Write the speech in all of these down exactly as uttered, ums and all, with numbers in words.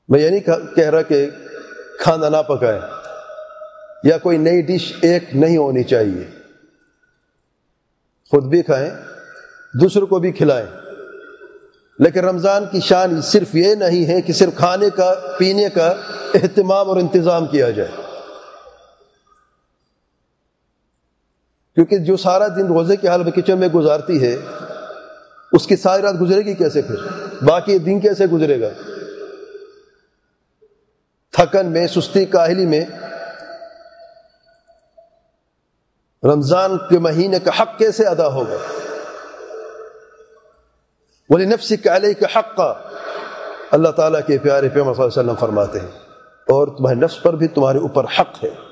میں یہ نہیں کہہ رہا کہ کھانا نہ پکائیں یا کوئی نئی ڈش ایک نہیں ہونی چاہیے، خود بھی کھائیں دوسروں کو بھی کھلائیں، لیکن رمضان کی شان صرف یہ نہیں ہے کہ صرف کھانے کا پینے کا اہتمام اور انتظام کیا جائے، کیونکہ جو سارا دن روزے کے حال میں کچن میں گزارتی ہے اس کی ساری رات گزرے گی کیسے؟ پھر باقی دن کیسے گزرے گا؟ تھکن میں، سستی کاہلی میں۔ رمضان کے مہینے کا حق کیسے ادا ہوگا؟ وَلِنَفْسِكَ عَلَيْكَ حَقًّا، اللہ تعالیٰ کے پیارے پیغمبر صلی اللہ علیہ وسلم فرماتے ہیں، اور تمہارے نفس پر بھی تمہارے اوپر حق ہے۔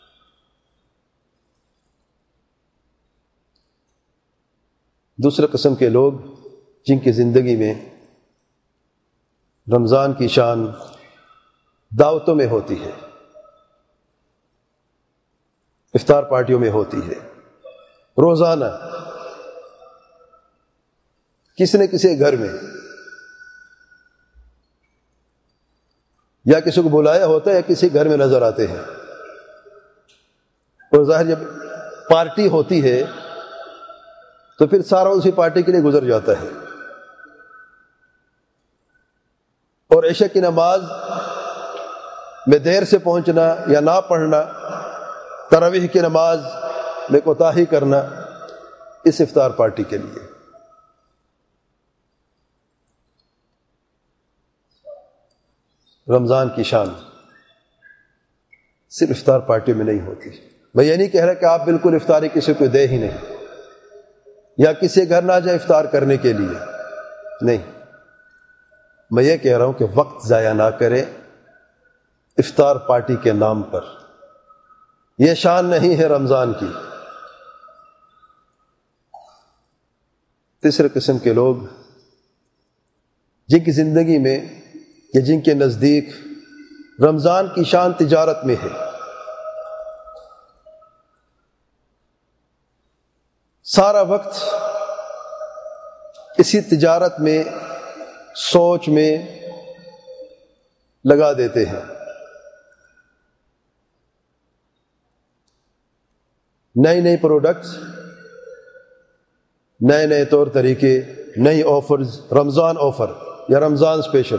دوسرے قسم کے لوگ جن کی زندگی میں رمضان کی شان دعوتوں میں ہوتی ہے، افطار پارٹیوں میں ہوتی ہے، روزانہ کسی نہ کسی گھر میں یا کسی کو بلایا ہوتا ہے یا کسی گھر میں نظر آتے ہیں، اور ظاہر جب پارٹی ہوتی ہے تو پھر سارا اسی پارٹی کے لیے گزر جاتا ہے، اور عشاء کی نماز میں دیر سے پہنچنا یا نہ پڑھنا، تراویح کی نماز میں کوتاہی کرنا اس افطار پارٹی کے لیے۔ رمضان کی شان صرف افطار پارٹی میں نہیں ہوتی۔ میں یہ نہیں کہہ رہا کہ آپ بالکل افطاری کسی کو دے ہی نہیں، یا کسی گھر نہ جائے افطار کرنے کے لیے، نہیں، میں یہ کہہ رہا ہوں کہ وقت ضائع نہ کرے افطار پارٹی کے نام پر، یہ شان نہیں ہے رمضان کی۔ تیسرے قسم کے لوگ جن کی زندگی میں یا جن کے نزدیک رمضان کی شان تجارت میں ہے، سارا وقت اسی تجارت میں، سوچ میں لگا دیتے ہیں، نئے نئے پروڈکٹس، نئے نئے طور طریقے، نئی آفرز، رمضان آفر یا رمضان اسپیشل،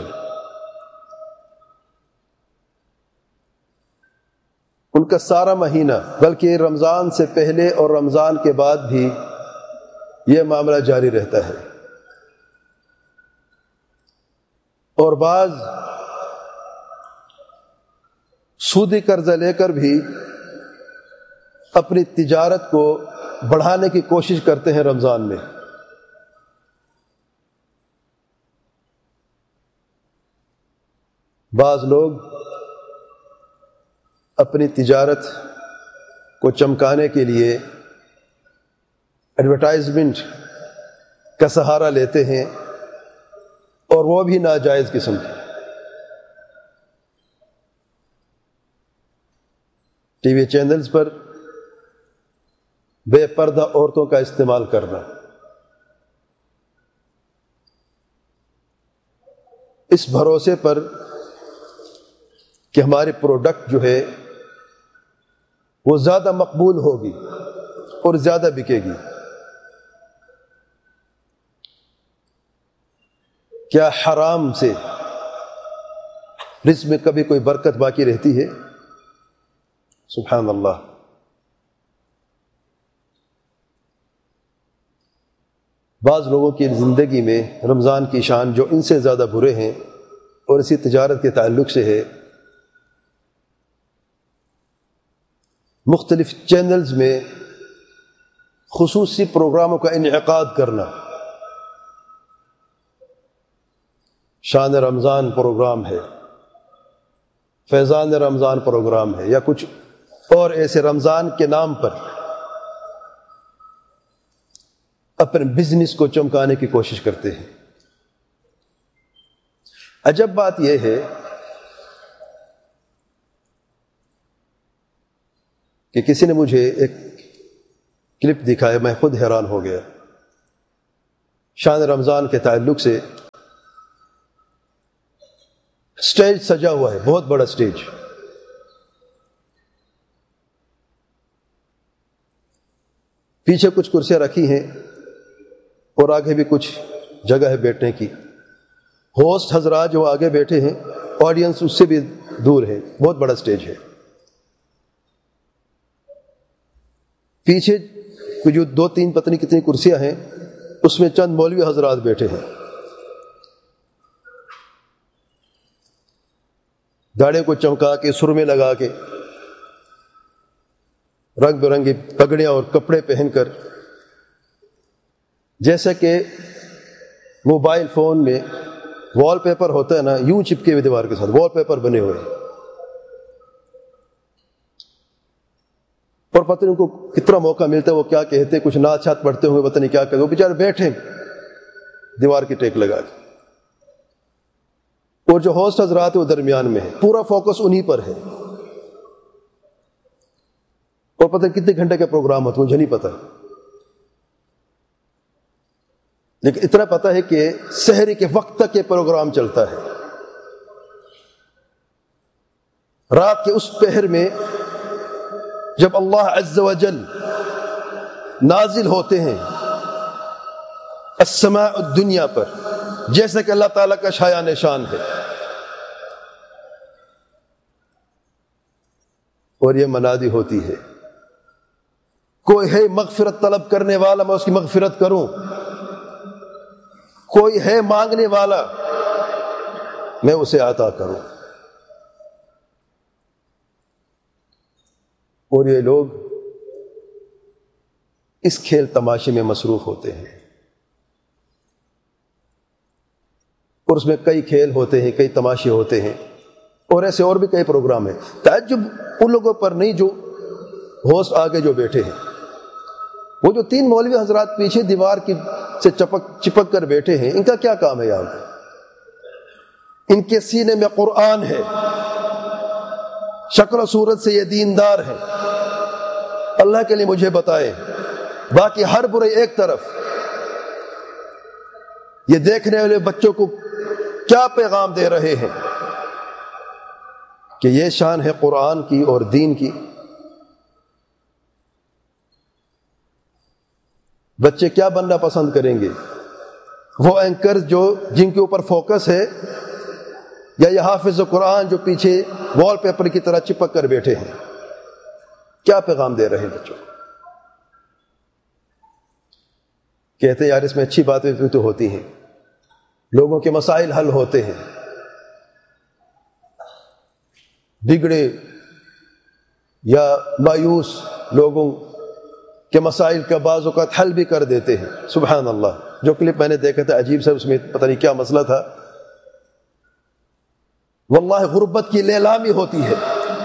ان کا سارا مہینہ، بلکہ رمضان سے پہلے اور رمضان کے بعد بھی یہ معاملہ جاری رہتا ہے، اور بعض سودی قرضہ لے کر بھی اپنی تجارت کو بڑھانے کی کوشش کرتے ہیں رمضان میں۔ بعض لوگ اپنی تجارت کو چمکانے کے لیے ایڈورٹائزمنٹ کا سہارا لیتے ہیں، اور وہ بھی ناجائز قسم کی۔ ٹی وی چینلز پر بے پردہ عورتوں کا استعمال کرنا، اس بھروسے پر کہ ہماری پروڈکٹ جو ہے وہ زیادہ مقبول ہوگی اور زیادہ بکے گی۔ کیا حرام سے رزق میں کبھی کوئی برکت باقی رہتی ہے؟ سبحان اللہ۔ بعض لوگوں کی زندگی میں رمضان کی شان جو ان سے زیادہ برے ہیں، اور اسی تجارت کے تعلق سے ہے، مختلف چینلز میں خصوصی پروگراموں کا انعقاد کرنا، شان رمضان پروگرام ہے، فیضان رمضان پروگرام ہے، یا کچھ اور ایسے رمضان کے نام پر اپنے بزنس کو چمکانے کی کوشش کرتے ہیں۔ عجب بات یہ ہے کہ کسی نے مجھے ایک کلپ دکھایا، میں خود حیران ہو گیا، شان رمضان کے تعلق سے۔ اسٹیج سجا ہوا ہے، بہت بڑا اسٹیج. پیچھے کچھ کرسیاں رکھی ہیں اور آگے بھی کچھ جگہ ہے بیٹھنے کی. ہوسٹ حضرات جو آگے بیٹھے ہیں، آڈینس اس سے بھی دور ہے، بہت بڑا اسٹیج ہے. پیچھے جو دو تین پتہ نہیں کتنی کرسیاں ہیں، اس میں چند مولوی حضرات بیٹھے ہیں. داڑھی کو چمکا کے، سرمے لگا کے، رنگ برنگی پگڑیاں اور کپڑے پہن کر، جیسا کہ موبائل فون میں وال پیپر ہوتا ہے نا، یوں چپکے ہوئے دیوار کے ساتھ وال پیپر بنے ہوئے. اور پتہ نہیں ان کو کتنا موقع ملتا ہے، وہ کیا کہتے، کچھ نعت شات پڑھتے ہوئے پتہ نہیں کیا کہتے، وہ بیچارے بیٹھے دیوار کی ٹیک لگا کے. اور جو ہوسٹ حضرات وہ درمیان میں ہے، پورا فوکس انہی پر ہے. اور پتہ کتنے گھنٹے کا پروگرام ہوتا ہے مجھے نہیں پتا، لیکن اتنا پتا ہے کہ سحری کے وقت تک یہ پروگرام چلتا ہے. رات کے اس پہر میں جب اللہ عز و جل نازل ہوتے ہیں السماء الدنیا پر، جیسا کہ اللہ تعالیٰ کا شایان نشان ہے، اور یہ منادی ہوتی ہے، کوئی ہے مغفرت طلب کرنے والا میں اس کی مغفرت کروں، کوئی ہے مانگنے والا میں اسے عطا کروں. اور یہ لوگ اس کھیل تماشے میں مصروف ہوتے ہیں، اور اس میں کئی کھیل ہوتے ہیں، کئی تماشے ہوتے ہیں، اور ایسے اور بھی کئی پروگرام ہیں. تعجب ان لوگوں پر نہیں جو ہوسٹ آگے جو بیٹھے ہیں. وہ جو تین مولوی حضرات پیچھے دیوار کی سے چپک چپک کر بیٹھے ہیں، ان کا کیا کام ہے یہاں پہ؟ ان کے سینے میں قرآن ہے، شکل و صورت سے یہ دیندار ہے. اللہ کے لیے مجھے بتائیں، باقی ہر برے ایک طرف، یہ دیکھنے والے بچوں کو کیا پیغام دے رہے ہیں کہ یہ شان ہے قرآن کی اور دین کی. بچے کیا بننا پسند کریں گے؟ وہ اینکر جو جن کے اوپر فوکس ہے، یا یہ حافظ قرآن جو پیچھے وال پیپر کی طرح چپک کر بیٹھے ہیں؟ کیا پیغام دے رہے ہیں بچوں؟ کہتے ہیں یار اس میں اچھی باتیں تو ہوتی ہیں، لوگوں کے مسائل حل ہوتے ہیں، بگڑے یا مایوس لوگوں کے مسائل کا بعض اوقات حل بھی کر دیتے ہیں. سبحان اللہ. جو کلپ میں نے دیکھا تھا عجیب سا، اس میں پتہ نہیں کیا مسئلہ تھا. واللہ غربت کی لیلامی ہوتی ہے.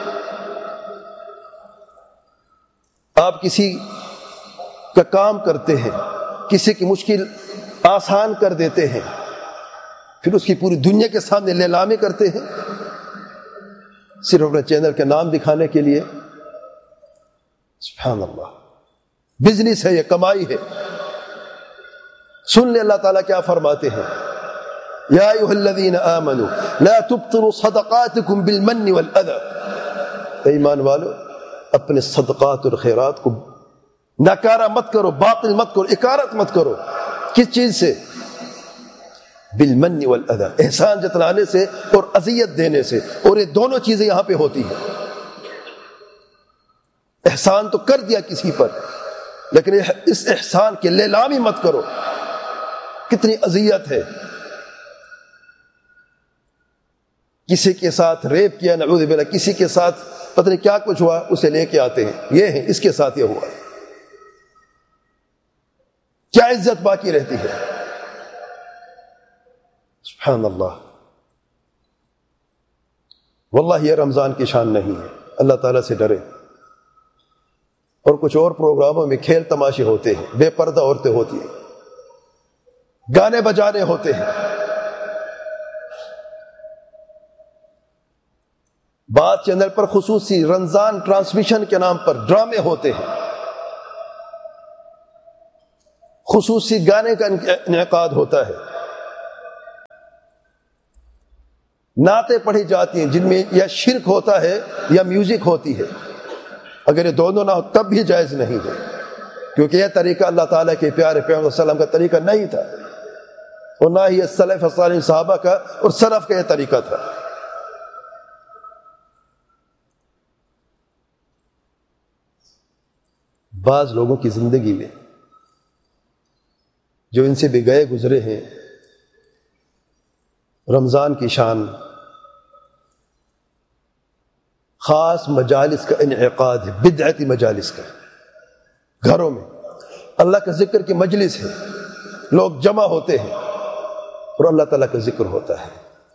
آپ کسی کا کام کرتے ہیں، کسی کی مشکل آسان کر دیتے ہیں، پھر اس کی پوری دنیا کے سامنے لیلامی کرتے ہیں صرف اپنے چینل کے نام دکھانے کے لیے. سبحان اللہ. بزنس ہے، یہ کمائی ہے. سن لے اللہ تعالیٰ کیا فرماتے ہیں، یا ایھا الذین آمنوا لا تبطلوا صدقاتکم بالمن والاذى. ایمان والو، اپنے صدقات اور خیرات کو ناکارہ مت کرو، باطل مت کرو، اکارت مت کرو. کس چیز سے؟ بالمن والاذى، احسان جتلانے سے اور اذیت دینے سے. اور یہ دونوں چیزیں یہاں پہ ہوتی ہیں. احسان تو کر دیا کسی پر، لیکن اس احسان کے لیلامی مت کرو. کتنی اذیت ہے. کسی کے ساتھ ریپ کیا، نعوذ باللہ، کسی کے ساتھ پتہ نہیں کیا کچھ ہوا، اسے لے کے آتے ہیں، یہ ہے اس کے ساتھ یہ ہوا. کیا عزت باقی رہتی ہے؟ سبحان اللہ. واللہ یہ رمضان کی شان نہیں ہے. اللہ تعالیٰ سے ڈرے. اور کچھ اور پروگراموں میں کھیل تماشے ہوتے ہیں، بے پردہ عورتیں ہوتی ہیں، گانے بجانے ہوتے ہیں، بعض چینل پر خصوصی رمضان ٹرانسمیشن کے نام پر ڈرامے ہوتے ہیں، خصوصی گانے کا انعقاد ہوتا ہے. نعتیں پڑھی جاتی ہیں جن میں یا شرک ہوتا ہے یا میوزک ہوتی ہے، اگر یہ دونوں نہ ہو تب بھی جائز نہیں ہے، کیونکہ یہ طریقہ اللہ تعالیٰ کے پیارے پیغمبر صلی اللہ علیہ وسلم کا طریقہ نہیں تھا، اور نہ ہی سلف صالح صحابہ کا اور سلف کا یہ طریقہ تھا۔ بعض لوگوں کی زندگی میں جو ان سے بھی گئے گزرے ہیں، رمضان کی شان خاص مجالس کا انعقاد ہے، بدعتی مجالس کا، گھروں میں اللہ کا ذکر کی مجلس ہے، لوگ جمع ہوتے ہیں اور اللہ تعالیٰ کا ذکر ہوتا ہے۔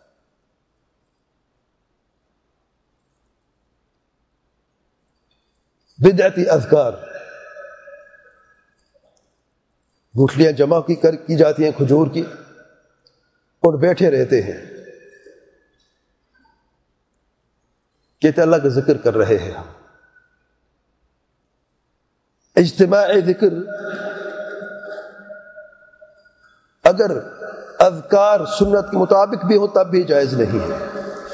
بدعتی اذکار، گٹھلیاں جمع کی کر کی جاتی ہیں کھجور کی، اور بیٹھے رہتے ہیں، کہتے اللہ کا ذکر کر رہے ہیں۔ اجتماعی ذکر اگر اذکار سنت کے مطابق بھی ہو تب بھی جائز نہیں ہے۔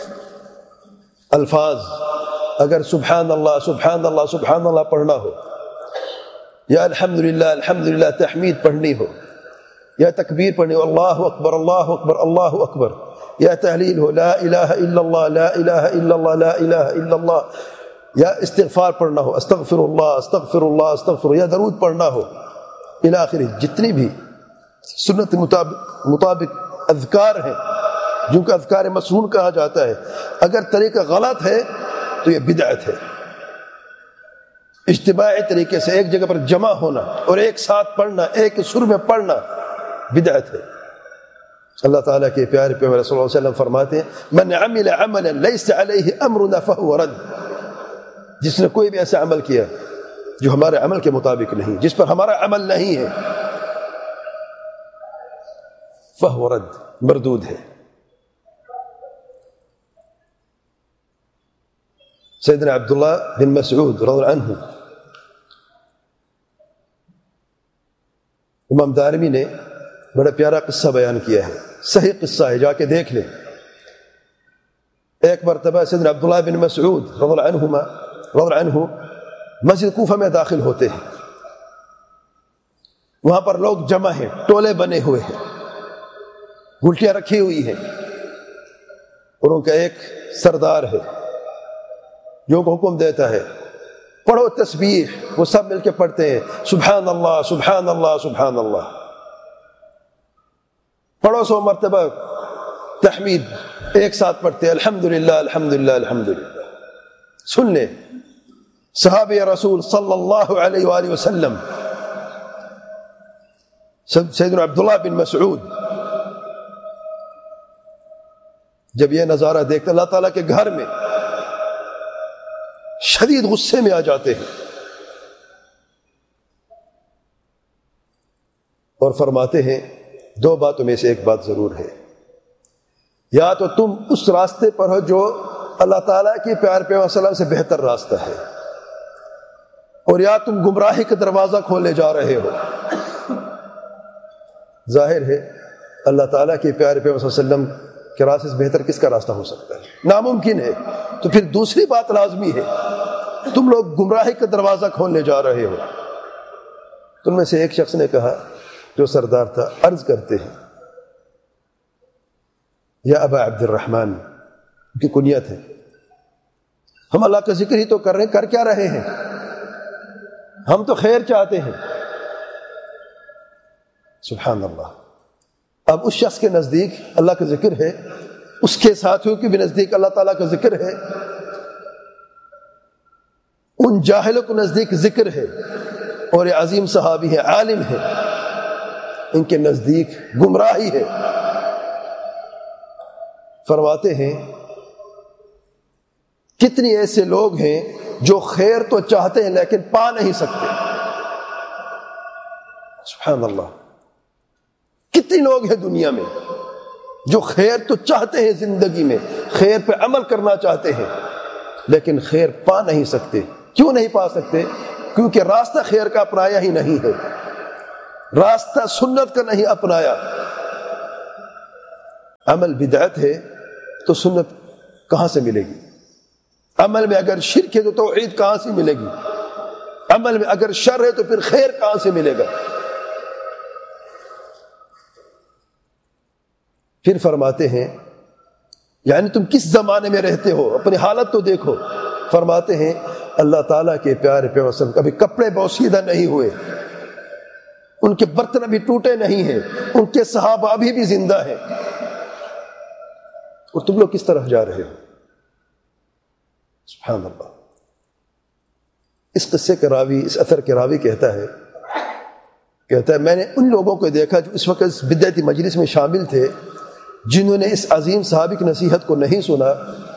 الفاظ اگر سبحان اللہ سبحان اللہ سبحان اللہ پڑھنا ہو، یا الحمدللہ الحمدللہ تحمید پڑھنی ہو، یا تکبیر پڑھنی ہو، اللہ اکبر اللہ اکبر اللہ اکبر، یا تحلیل ہو، لا الہ الا اللہ لا الہ الا اللہ لا الہ الا اللہ، یا استغفار پڑھنا ہو، استغفر اللہ استغفر اللہ استغفر، یا درود پڑھنا ہو الی آخر، جتنی بھی سنت مطابق مطابق اذکار ہیں جن کا اذکار مسنون کہا جاتا ہے، اگر طریقہ غلط ہے تو یہ بدعت ہے۔ اجتماعی طریقے سے ایک جگہ پر جمع ہونا اور ایک ساتھ پڑھنا، ایک سر میں پڑھنا بدعت ہے۔ اللہ تعالیٰ کے پیارے پیغمبر صلی اللہ علیہ وسلم فرماتے ہیں من عمل عملا لیس علیہ امرنا فہو رد، جس نے کوئی بھی ایسا عمل کیا جو ہمارے عمل کے مطابق نہیں، جس پر ہمارا عمل نہیں ہے، فہو رد، مردود ہے۔ سیدنا عبداللہ بن مسعود رضی اللہ عنہ، امام دارمی نے بڑا پیارا قصہ بیان کیا ہے، صحیح قصہ ہے، جا کے دیکھ لیں۔ ایک مرتبہ سیدنا عبداللہ بن مسعود رضی اللہ عنہما رضی اللہ عنہ مسجد کوفہ میں داخل ہوتے ہیں، وہاں پر لوگ جمع ہیں، ٹولے بنے ہوئے ہیں، گلٹیاں رکھی ہوئی ہیں، اور ان کا ایک سردار ہے جو ان کو حکم دیتا ہے پڑھو تسبیح، وہ سب مل کے پڑھتے ہیں سبحان اللہ سبحان اللہ سبحان اللہ، پڑھو سو مرتبہ تحمید ایک ساتھ پڑھتے ہیں الحمدللہ الحمدللہ الحمدللہ۔ سن لیں صحابی رسول صلی اللہ علیہ وآلہ وسلم سیدنا عبداللہ بن مسعود جب یہ نظارہ دیکھتے اللہ تعالیٰ کے گھر میں شدید غصے میں آ جاتے ہیں اور فرماتے ہیں دو باتوں میں سے ایک بات ضرور ہے، یا تو تم اس راستے پر ہو جو اللہ تعالیٰ کی پیار پیغمبر صلی اللہ علیہ وسلم سے بہتر راستہ ہے، اور یا تم گمراہی کا دروازہ کھولنے جا رہے ہو۔ ظاہر ہے اللہ تعالیٰ کے پیارے پیغمبر صلی اللہ علیہ وسلم کے راستے سے بہتر کس کا راستہ ہو سکتا ہے؟ ناممکن ہے۔ تو پھر دوسری بات لازمی ہے، تم لوگ گمراہی کا دروازہ کھولنے جا رہے ہو۔ تم میں سے ایک شخص نے کہا جو سردار تھا، عرض کرتے ہیں یا ابا عبد الرحمن، ان کی کنیت ہے، ہم اللہ کا ذکر ہی تو کر رہے ہیں، کر کیا رہے ہیں؟ ہم تو خیر چاہتے ہیں۔ سبحان اللہ۔ اب اس شخص کے نزدیک اللہ کا ذکر ہے، اس کے ساتھیوں کے بھی نزدیک اللہ تعالیٰ کا ذکر ہے، ان جاہلوں کو نزدیک ذکر ہے، اور یہ عظیم صحابی ہے، عالم ہے، ان کے نزدیک گمراہی ہے۔ فرماتے ہیں کتنی ایسے لوگ ہیں جو خیر تو چاہتے ہیں لیکن پا نہیں سکتے۔ سبحان اللہ۔ کتنے لوگ ہیں دنیا میں جو خیر تو چاہتے ہیں، زندگی میں خیر پہ عمل کرنا چاہتے ہیں لیکن خیر پا نہیں سکتے۔ کیوں نہیں پا سکتے؟ کیونکہ راستہ خیر کا اپنایا ہی نہیں ہے، راستہ سنت کا نہیں اپنایا۔ عمل بدعت ہے تو سنت کہاں سے ملے گی؟ عمل میں اگر شرک ہے تو توحید کہاں سے ملے گی؟ عمل میں اگر شر ہے تو پھر خیر کہاں سے ملے گا؟ پھر فرماتے ہیں یعنی تم کس زمانے میں رہتے ہو، اپنی حالت تو دیکھو. فرماتے ہیں اللہ تعالیٰ کے پیارے پیغمبر صلی اللہ علیہ وسلم کبھی کپڑے بوسیدہ نہیں ہوئے، ان کے برتن ابھی ٹوٹے نہیں ہیں، ان کے صحابہ ابھی بھی زندہ ہیں، اور تم لوگ کس طرف جا رہے ہو؟ سبحان اللہ. اس قصے کے راوی، اس اثر کے راوی کہتا ہے کہتا ہے میں نے ان لوگوں کو دیکھا جو اس وقت اس بدعتی مجلس میں شامل تھے، جنہوں نے اس عظیم صحابی کی نصیحت کو نہیں سنا.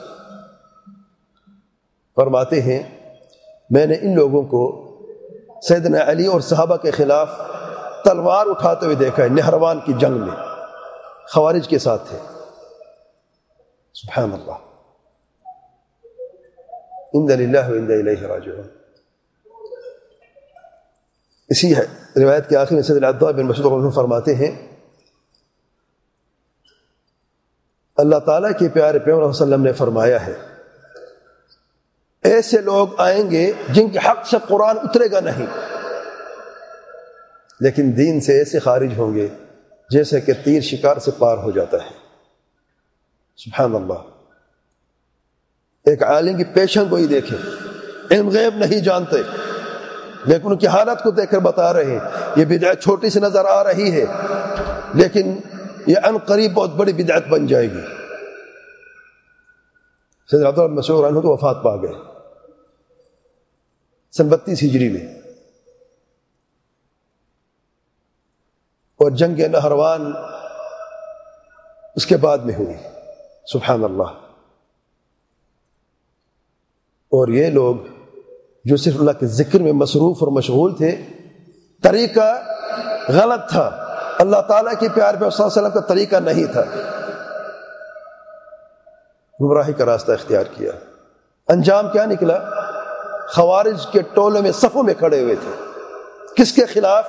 فرماتے ہیں میں نے ان لوگوں کو سیدنا علی اور صحابہ کے خلاف تلوار اٹھاتے ہوئے دیکھا ہے. نہروان کی جنگ میں خوارج کے ساتھ تھے. سبحان اللہ. انا للہ و انا الیہ راجعون. اسی ہے روایت کے آخر میں سیدنا عبداللہ بن مسعود رضی اللہ عنہ فرماتے ہیں اللہ تعالیٰ کے پیارے پیغمبر صلی اللہ علیہ وسلم نے فرمایا ہے ایسے لوگ آئیں گے جن کے حق سے قرآن اترے گا نہیں، لیکن دین سے ایسے خارج ہوں گے جیسے کہ تیر شکار سے پار ہو جاتا ہے. سبحان اللہ. ایک عالم کی پیشن گوئی دیکھیں، علم غیب نہیں جانتے لیکن ان کی حالت کو دیکھ کر بتا رہے ہیں یہ بدعت چھوٹی سی نظر آ رہی ہے لیکن یہ ان قریب بہت بڑی بدعت بن جائے گی. سیدنا عبداللہ بن مسعود عنہ تو وفات پا گئے سن بتیس ہجری میں، اور جنگ نہروان اس کے بعد میں ہوئی. سبحان اللہ. اور یہ لوگ جو صرف اللہ کے ذکر میں مصروف اور مشغول تھے، طریقہ غلط تھا، اللہ تعالیٰ کے پیار پہ صلی اللہ علیہ وسلم کا طریقہ نہیں تھا، گمراہی کا راستہ اختیار کیا. انجام کیا نکلا؟ خوارج کے ٹولے میں صفوں میں کھڑے ہوئے تھے. کس کے خلاف؟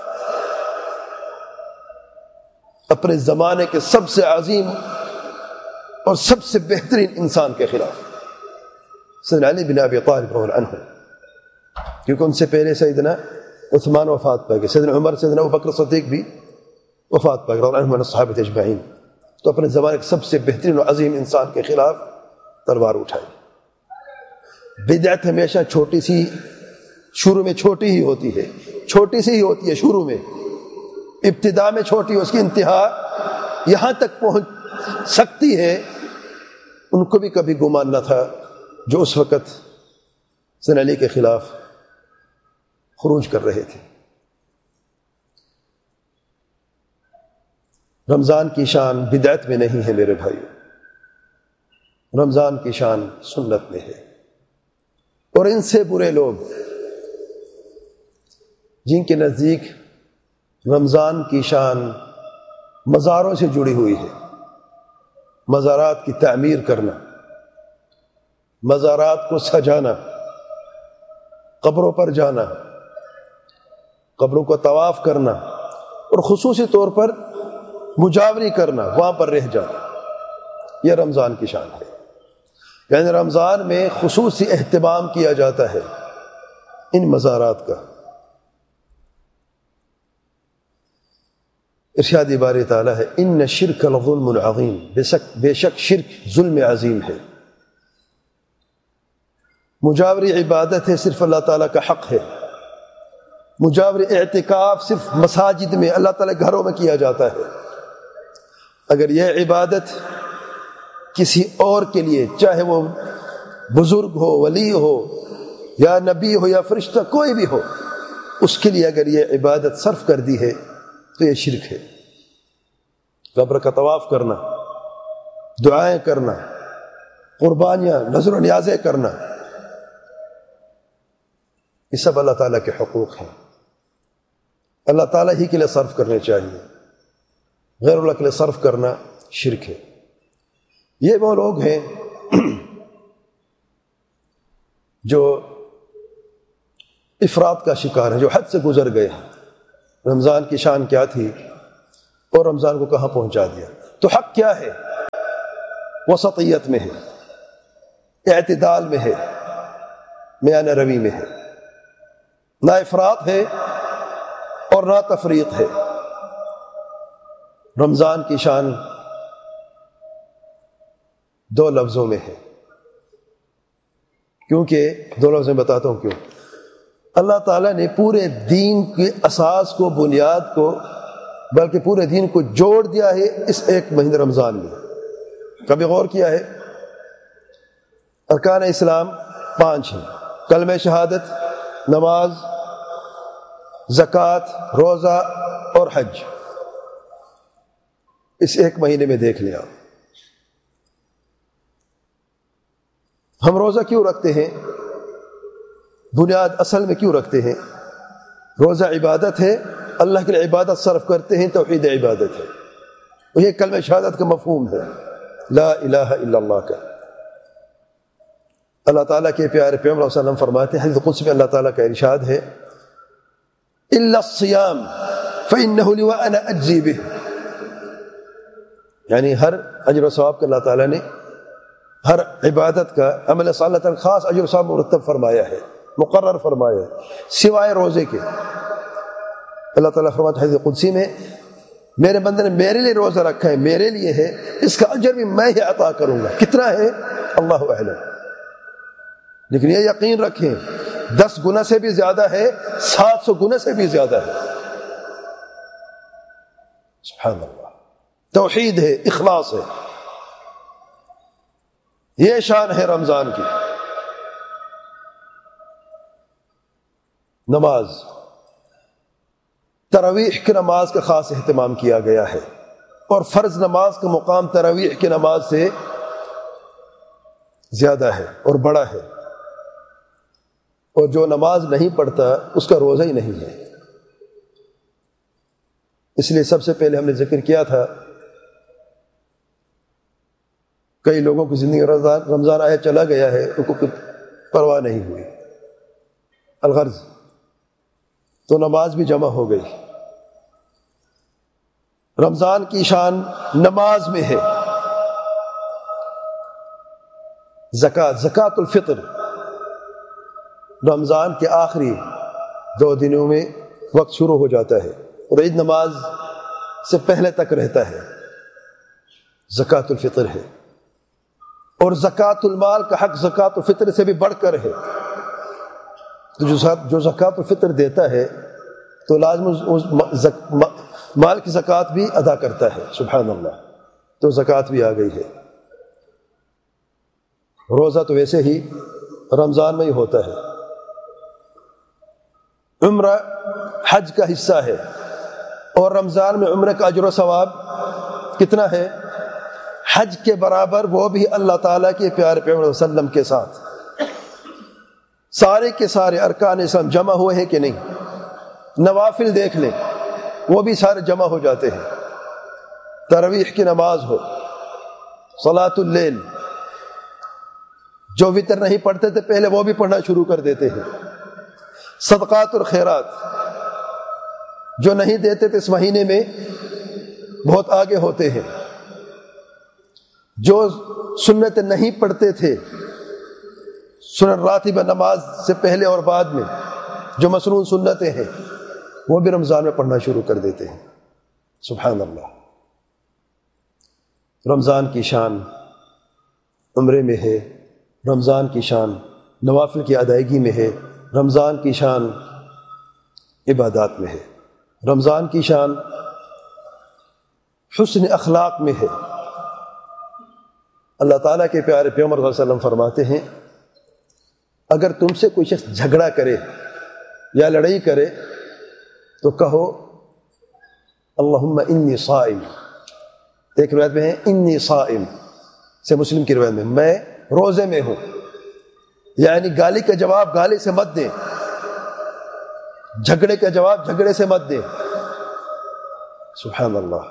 اپنے زمانے کے سب سے عظیم اور سب سے بہترین انسان کے خلاف، سیدنا علی بن ابی طالب رضی اللہ عنہ، کیونکہ ان سے پہلے سیدنا عثمان وفات پا گئے، سیدنا عمر، سیدنا ابوبکر صدیق بھی وفات پا گئے رضی اللہ عنہم من الصحابہ اجمعین. تو اپنے زمانے کے سب سے بہترین اور عظیم انسان کے خلاف تلوار اٹھائی. بدعت ہمیشہ چھوٹی سی، شروع میں چھوٹی ہی ہوتی ہے، چھوٹی سی ہی ہوتی ہے شروع میں، ابتدا میں چھوٹی، اس کی انتہا یہاں تک پہنچ سکتی ہے. ان کو بھی کبھی گمان نہ تھا جو اس وقت سیدنا علی کے خلاف خروج کر رہے تھے. رمضان کی شان بدعت میں نہیں ہے میرے بھائیو، رمضان کی شان سنت میں ہے. اور ان سے برے لوگ جن کے نزدیک رمضان کی شان مزاروں سے جڑی ہوئی ہے، مزارات کی تعمیر کرنا، مزارات کو سجانا، قبروں پر جانا، قبروں کو طواف کرنا، اور خصوصی طور پر مجاوری کرنا، وہاں پر رہ جانا، یہ رمضان کی شان ہے. یعنی رمضان میں خصوصی اہتمام کیا جاتا ہے ان مزارات کا. ارشاد باری تعالیٰ ہے ان الشرک لظلم عظیم، بے شک بے شک شرک ظلم عظیم ہے. مجاوری عبادت ہے، صرف اللہ تعالیٰ کا حق ہے. مجاوری اعتکاف صرف مساجد میں، اللہ تعالیٰ گھروں میں کیا جاتا ہے. اگر یہ عبادت کسی اور کے لیے، چاہے وہ بزرگ ہو، ولی ہو، یا نبی ہو، یا فرشتہ، کوئی بھی ہو، اس کے لیے اگر یہ عبادت صرف کر دی ہے تو یہ شرک ہے. قبر کا طواف کرنا، دعائیں کرنا، قربانیاں، نذر و نیازیں کرنا، یہ سب اللہ تعالیٰ کے حقوق ہیں، اللہ تعالیٰ ہی کے لیے صرف کرنے چاہیے. غیر اللہ کے لیے صرف کرنا شرک ہے. یہ وہ لوگ ہیں جو افراط کا شکار ہیں، جو حد سے گزر گئے ہیں. رمضان کی شان کیا تھی اور رمضان کو کہاں پہنچا دیا. تو حق کیا ہے؟ وسطیت میں ہے، اعتدال میں ہے، میانہ روی میں ہے، نہ افراط ہے اور نہ تفریط ہے۔ رمضان کی شان دو لفظوں میں ہے، کیونکہ دو لفظ میں بتاتا ہوں کیوں۔ اللہ تعالیٰ نے پورے دین کے اساس کو، بنیاد کو، بلکہ پورے دین کو جوڑ دیا ہے اس ایک مہینے رمضان میں۔ کبھی غور کیا ہے؟ ارکان اسلام پانچ ہیں، کلمہ شہادت، نماز، زکوٰۃ، روزہ اور حج۔ اس ایک مہینے میں دیکھ لیا۔ ہم روزہ کیوں رکھتے ہیں؟ بنیاد اصل میں کیوں رکھتے ہیں؟ روزہ عبادت ہے، اللہ کے لیے عبادت صرف کرتے ہیں، توحید عبادت ہے، اور یہ کلمہ شہادت کا مفہوم ہے، لا الہ الا اللہ کا۔ اللہ تعالیٰ کے پیارے پیغمبر صلی اللہ علیہ وسلم فرماتے ہیں، حدیث قدسی میں اللہ تعالیٰ کا ارشاد ہے، الا الصیام فانہ لی وانا اجزی بہ، یعنی ہر اجر و ثواب کا اللہ تعالیٰ نے ہر عبادت کا عمل صالح اللہ تعالیٰ خاص اجر و ثواب مرتب فرمایا ہے، مقرر فرمایا ہے، سوائے روزے کے۔ اللہ تعالیٰ فرماتا ہے حدیث قدسی میں، میرے بندے نے میرے لیے روزہ رکھا ہے، میرے لیے ہے، اس کا اجر بھی میں ہی عطا کروں گا۔ کتنا ہے اللہ اعلم، لیکن یہ یقین رکھیں دس گنا سے بھی زیادہ ہے، سات سو گنا سے بھی زیادہ ہے۔ سبحان اللہ، توحید ہے، اخلاص ہے، یہ شان ہے رمضان کی۔ نماز، تراویح کی نماز کا خاص اہتمام کیا گیا ہے، اور فرض نماز کا مقام تراویح کی نماز سے زیادہ ہے اور بڑا ہے، اور جو نماز نہیں پڑھتا اس کا روزہ ہی نہیں ہے۔ اس لیے سب سے پہلے ہم نے ذکر کیا تھا، کئی لوگوں کی زندگی رمضان رمضان آیا چلا گیا ہے، ان کو کوئی پرواہ نہیں ہوئی، الغرض تو نماز بھی جمع ہو گئی۔ رمضان کی شان نماز میں ہے۔ زکوٰۃ، زکوٰۃ الفطر رمضان کے آخری دو دنوں میں وقت شروع ہو جاتا ہے اور عید نماز سے پہلے تک رہتا ہے، زکوٰۃ الفطر ہے۔ اور زکوٰۃ المال کا حق زکوٰۃ الفطر سے بھی بڑھ کر ہے، تو جو زکوٰۃ الفطر دیتا ہے تو لازم مال کی زکوٰۃ بھی ادا کرتا ہے، سبحان اللہ، تو زکوٰۃ بھی آ گئی ہے۔ روزہ تو ویسے ہی رمضان میں ہی ہوتا ہے۔ عمرہ حج کا حصہ ہے، اور رمضان میں عمرہ کا اجر و ثواب کتنا ہے؟ حج کے برابر، وہ بھی اللہ تعالیٰ کے پیارے پیغمبر صلی اللہ علیہ وسلم کے ساتھ۔ سارے کے سارے ارکان اسلام جمع ہوئے ہیں کہ نہیں؟ نوافل دیکھ لیں، وہ بھی سارے جمع ہو جاتے ہیں۔ تراویح کی نماز ہو، صلاۃ اللیل، جو وتر نہیں پڑھتے تھے پہلے وہ بھی پڑھنا شروع کر دیتے ہیں۔ صدقات اور خیرات جو نہیں دیتے تھے اس مہینے میں بہت آگے ہوتے ہیں۔ جو سنت نہیں پڑھتے تھے، سنن راتبہ نماز سے پہلے اور بعد میں جو مسنون سنتیں ہیں، وہ بھی رمضان میں پڑھنا شروع کر دیتے ہیں، سبحان اللہ۔ رمضان کی شان عمرے میں ہے، رمضان کی شان نوافل کی ادائیگی میں ہے، رمضان کی شان عبادات میں ہے، رمضان کی شان حسن اخلاق میں ہے۔ اللہ تعالیٰ کے پیارے پیغمبر صلی اللہ علیہ وسلم فرماتے ہیں، اگر تم سے کوئی شخص جھگڑا کرے یا لڑائی کرے تو کہو اللہم انی صائم۔ ایک روایت میں ہے انی صائم، سے مسلم کی روایت میں میں روزے میں ہوں، یعنی گالی کا جواب گالی سے مت دیں، جھگڑے کا جواب جھگڑے سے مت دیں، سبحان اللہ۔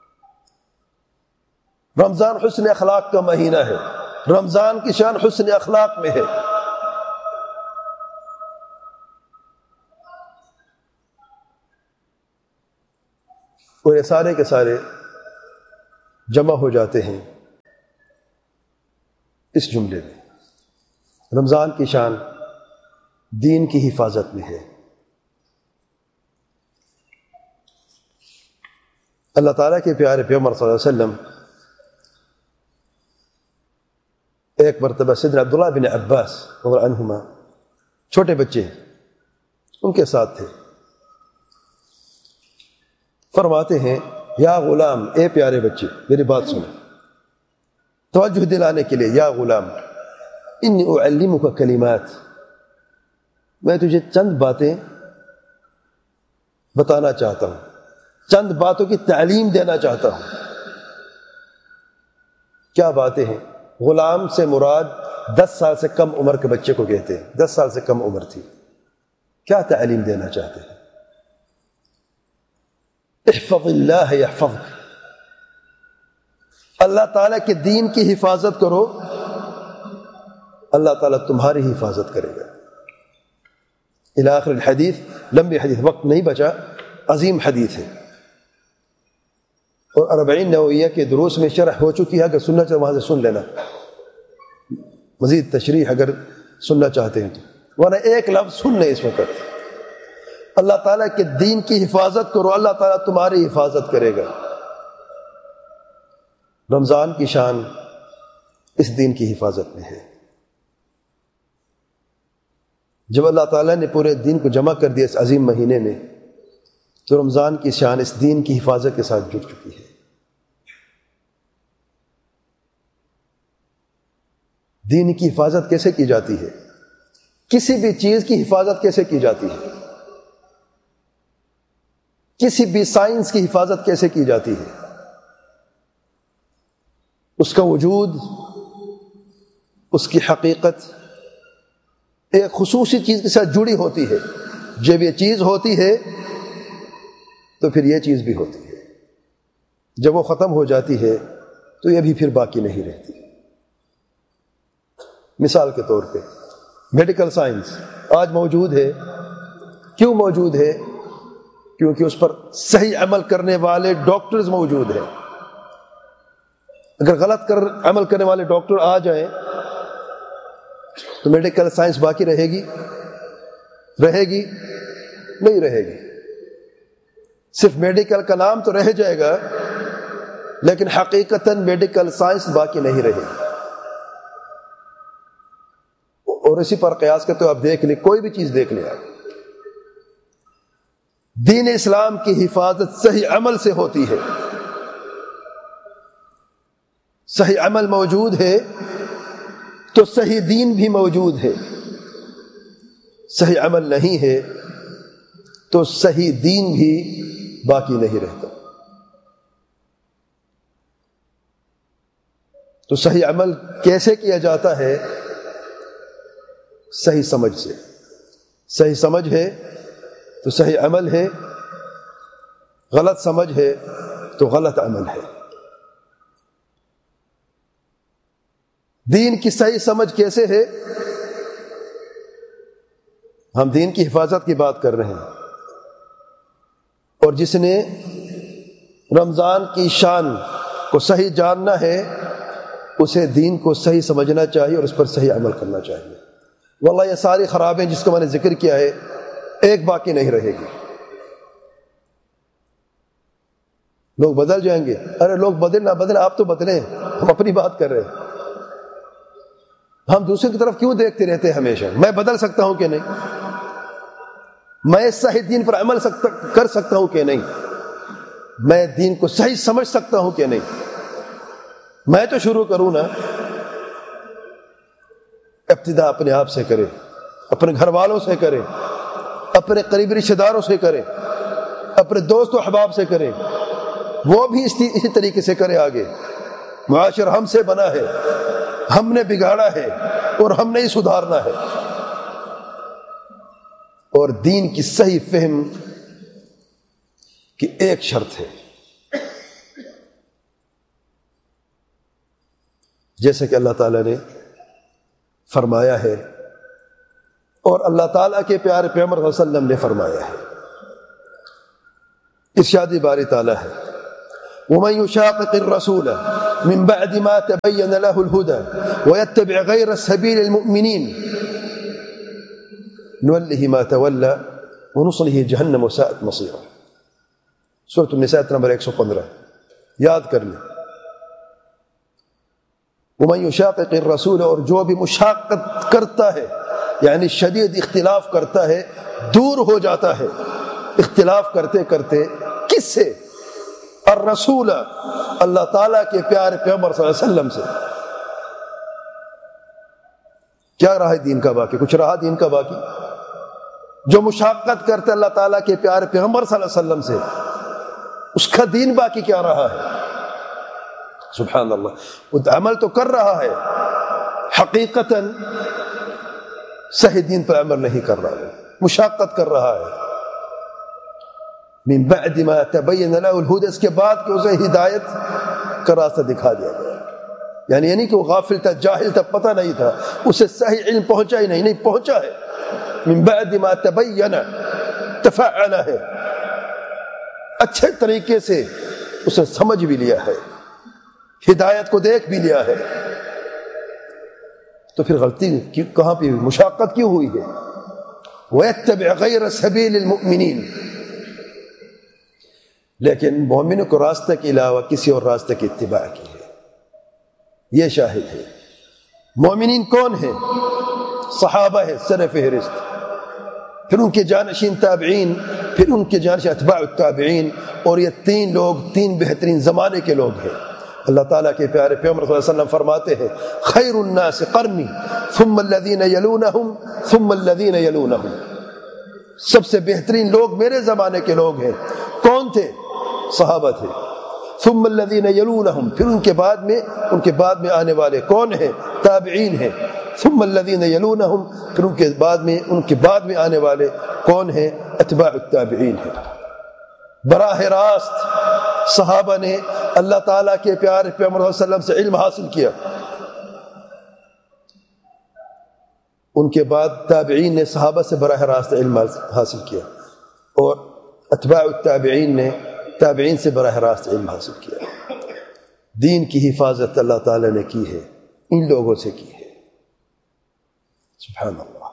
رمضان حسن اخلاق کا مہینہ ہے، رمضان کی شان حسن اخلاق میں ہے۔ اور یہ سارے کے سارے جمع ہو جاتے ہیں اس جملے میں رمضان کی شان دین کی حفاظت میں ہے۔ اللہ تعالیٰ کے پیارے پیغمبر صلی اللہ علیہ وسلم ایک مرتبہ سیدنا عبداللہ بن عباس رضی اللہ عنہما چھوٹے بچے ان کے ساتھ تھے، فرماتے ہیں یا غلام، اے پیارے بچے میری بات سنو، توجہ دلانے کے لیے، یا غلام انی اعلمک کلمات، میں تجھے چند باتیں بتانا چاہتا ہوں، چند باتوں کی تعلیم دینا چاہتا ہوں۔ کیا باتیں ہیں؟ غلام سے مراد دس سال سے کم عمر کے بچے کو کہتے ہیں، دس سال سے کم عمر تھی۔ کیا تعلیم دینا چاہتے ہیں؟ احفظ اللہ یحفظک، اللہ تعالیٰ کے دین کی حفاظت کرو، اللہ تعالیٰ تمہاری حفاظت کرے گا۔ الی آخر الحدیث، لمبی حدیث، وقت نہیں بچا، عظیم حدیث ہے اور اربعین نوویہ کے دروس میں شرح ہو چکی ہے، اگر سننا چاہتے وہاں سے سن لینا، مزید تشریح اگر سننا چاہتے ہیں تو، ورنہ ایک لفظ سن لیں اس وقت، اللہ تعالیٰ کے دین کی حفاظت کرو، اللہ تعالیٰ تمہاری حفاظت کرے گا۔ رمضان کی شان اس دین کی حفاظت میں ہے۔ جب اللہ تعالیٰ نے پورے دین کو جمع کر دیا اس عظیم مہینے میں، تو رمضان کی شان اس دین کی حفاظت کے ساتھ جڑ چکی ہے۔ دین کی حفاظت کیسے کی جاتی ہے؟ کسی بھی چیز کی حفاظت کیسے کی جاتی ہے؟ کسی بھی سائنس کی حفاظت کیسے کی جاتی ہے؟ اس کا وجود، اس کی حقیقت ایک خصوصی چیز کے ساتھ جڑی ہوتی ہے۔ جب یہ چیز ہوتی ہے تو پھر یہ چیز بھی ہوتی ہے، جب وہ ختم ہو جاتی ہے تو یہ بھی پھر باقی نہیں رہتی۔ مثال کے طور پہ میڈیکل سائنس آج موجود ہے، کیوں موجود ہے؟ کیونکہ اس پر صحیح عمل کرنے والے ڈاکٹرز موجود ہیں۔ اگر غلط کر عمل کرنے والے ڈاکٹر آ جائیں تو میڈیکل سائنس باقی رہے گی؟ رہے گی؟ نہیں رہے گی۔ صرف میڈیکل کا نام تو رہ جائے گا، لیکن حقیقتاً میڈیکل سائنس باقی نہیں رہے گی۔ اور اسی پر قیاس کرتے ہو آپ دیکھ لیں، کوئی بھی چیز دیکھ لیں آپ، دین اسلام کی حفاظت صحیح عمل سے ہوتی ہے۔ صحیح عمل موجود ہے تو صحیح دین بھی موجود ہے، صحیح عمل نہیں ہے تو صحیح دین بھی باقی نہیں رہتا۔ تو صحیح عمل کیسے کیا جاتا ہے؟ صحیح سمجھ سے۔ صحیح سمجھ ہے تو صحیح عمل ہے، غلط سمجھ ہے تو غلط عمل ہے۔ دین کی صحیح سمجھ کیسے ہے؟ ہم دین کی حفاظت کی بات کر رہے ہیں، اور جس نے رمضان کی شان کو صحیح جاننا ہے اسے دین کو صحیح سمجھنا چاہیے اور اس پر صحیح عمل کرنا چاہیے۔ واللہ یہ ساری خرابیں جس کا میں نے ذکر کیا ہے ایک باقی نہیں رہے گی۔ لوگ بدل جائیں گے، ارے لوگ بدل نہ بدلیں، آپ تو بدلیں، ہم اپنی بات کر رہے ہیں۔ ہم دوسرے کی طرف کیوں دیکھتے رہتے ہیں ہمیشہ؟ میں بدل سکتا ہوں کہ نہیں؟ میں صحیح دین پر عمل سکتا کر سکتا ہوں کہ نہیں؟ میں دین کو صحیح سمجھ سکتا ہوں کہ نہیں؟ میں تو شروع کروں نا۔ ابتدا اپنے آپ سے کرے، اپنے گھر والوں سے کرے، اپنے قریبی رشتہ داروں سے کرے، اپنے دوست و احباب سے کرے، وہ بھی اسی طریقے سے کرے۔ آگے معاشر ہم سے بنا ہے، ہم نے بگاڑا ہے اور ہم نے ہی سدھارنا ہے۔ اور دین کی صحیح فہم کی ایک شرط ہے، جیسے کہ اللہ تعالیٰ نے فرمایا ہے اور اللہ تعالیٰ کے پیارے پیغمبر صلی اللہ علیہ وسلم نے فرمایا ہے۔ ارشاد باری تعالیٰ ہے وَمَن يُشَاقِقِ الرَّسُولَ من بعد ما تبين له الهدى ويتبع غير سبيل المؤمنين نوله ما تولى ونصله جہنم وساءت مصيرا. سورۃ النساء نمبر ایک سو پندرہ یاد کر لیں. ومن يشاقق الرسول، اور جو بھی مشاقت کرتا ہے یعنی شدید اختلاف کرتا ہے، دور ہو جاتا ہے اختلاف کرتے کرتے کس سے؟ الرسول، اللہ تعالیٰ کے پیارے پیغمبر صلی اللہ علیہ وسلم سے. کیا رہا ہے دین کا باقی؟ کچھ رہا دین کا باقی؟ جو مشاقت کرتے اللہ تعالیٰ کے پیارے پیغمبر صلی اللہ علیہ وسلم سے، اس کا دین باقی کیا رہا ہے؟ سبحان اللہ. وہ عمل تو کر رہا ہے، حقیقتاً صحیح دین پر عمل نہیں کر رہا ہے، مشاقت کر رہا ہے. من بعد ما تبین له الہدی، اس کے بعد کہ اسے ہدایت کا راستہ دکھا دیا گیا. یعنی یعنی کہ وہ غافل تھا، جاہل تھا، پتہ نہیں تھا، اسے صحیح علم پہنچا ہی نہیں نہیں پہنچا ہے. من بعد ما تبین، تفعل ہے، اچھے طریقے سے اسے سمجھ بھی لیا ہے، ہدایت کو دیکھ بھی لیا ہے. تو پھر غلطی کہاں پہ ہوئی؟ مشاقت کیوں ہوئی ہے؟ وَيَتَّبِعْ غَيْرَ سَبِيلِ الْمُؤْمِنِينَ، لیکن مومنوں کو راستہ کے علاوہ کسی اور راستہ کی اتباع کی ہے. یہ شاہد ہے. مومنین کون ہیں؟ صحابہ ہے سر فہرست، پھر ان کے جانشین تابعین، پھر ان کے جانشین اتباع التابعین، اور یہ تین لوگ تین بہترین زمانے کے لوگ ہیں. اللہ تعالیٰ کے پیارے پیغمبر صلی اللہ علیہ وسلم فرماتے ہیں خیر الناس قرنی ثم الذین یلونہم ثم الذین یلونہم، سب سے بہترین لوگ میرے زمانے کے لوگ ہیں. کون تھے؟ صحابہ تھے. ثم الذین یلونہم، پھر ان کے بعد میں ان کے بعد میں آنے والے کون ہیں؟ تابعین ہیں. ثم الذین یلونہم، پھر ان کے بعد میں ان کے بعد میں آنے والے کون ہیں؟ اتباع التابعین ہیں. براہ راست صحابہ نے اللہ تعالیٰ کے پیارے پیغمبر صلی اللہ علیہ وسلم سے علم حاصل کیا، ان کے بعد تابعین نے صحابہ سے براہ راست علم حاصل کیا، اور اتباع التابعین نے تابعین سے براہ راست علم حاصل کیا. دین کی حفاظت اللہ تعالیٰ نے کی ہے، ان لوگوں سے کی ہے. سبحان اللہ.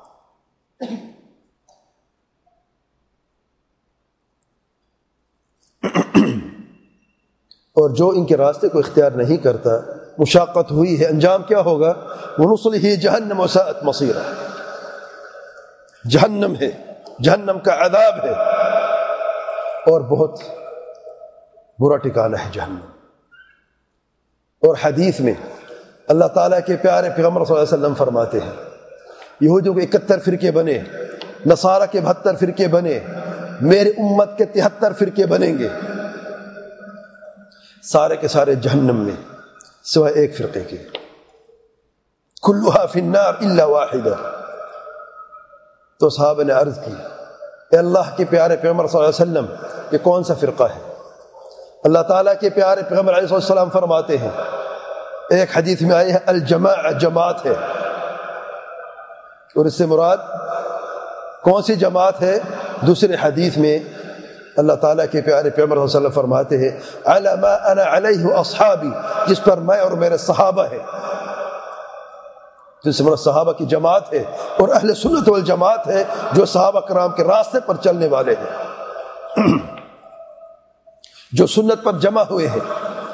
اور جو ان کے راستے کو اختیار نہیں کرتا، مشاقت ہوئی ہے، انجام کیا ہوگا؟ وَنُصْلِهِ جَهَنَّمَ وَسَاءَتْ مَصِيرًا، جہنم ہے، جہنم کا عذاب ہے، اور بہت برا ٹھکانہ ہے جہنم. اور حدیث میں اللہ تعالیٰ کے پیارے پیغمبر صلی اللہ علیہ وسلم فرماتے ہیں یہودیوں کے اکہتر فرقے بنے، نصارہ کے بہتر فرقے بنے، میرے امت کے تہتر فرقے بنیں گے، سارے کے سارے جہنم میں سوائے ایک فرقے کے. کلھا فی النار الا واحدہ. تو صحابہ نے عرض کی اے اللہ کے پیارے پیغمبر صلی اللہ علیہ وسلم، یہ کون سا فرقہ ہے؟ اللہ تعالیٰ کے پیارے پیغمبر علیہ السلام فرماتے ہیں، ایک حدیث میں آئی ہے الجماع، جماعت ہے، اور اس سے مراد کون سی جماعت ہے؟ دوسرے حدیث میں اللہ تعالیٰ کے پیارے پیغمبر صلی اللہ علیہ وسلم فرماتے ہیں علی ما انا علیہ اصحابی، جس پر میں اور میرے صحابہ ہیں. جس میں صحابہ کی جماعت ہے، اور اہل سنت والجماعت ہے جو صحابہ کرام کے راستے پر چلنے والے ہیں، جو سنت پر جمع ہوئے ہیں.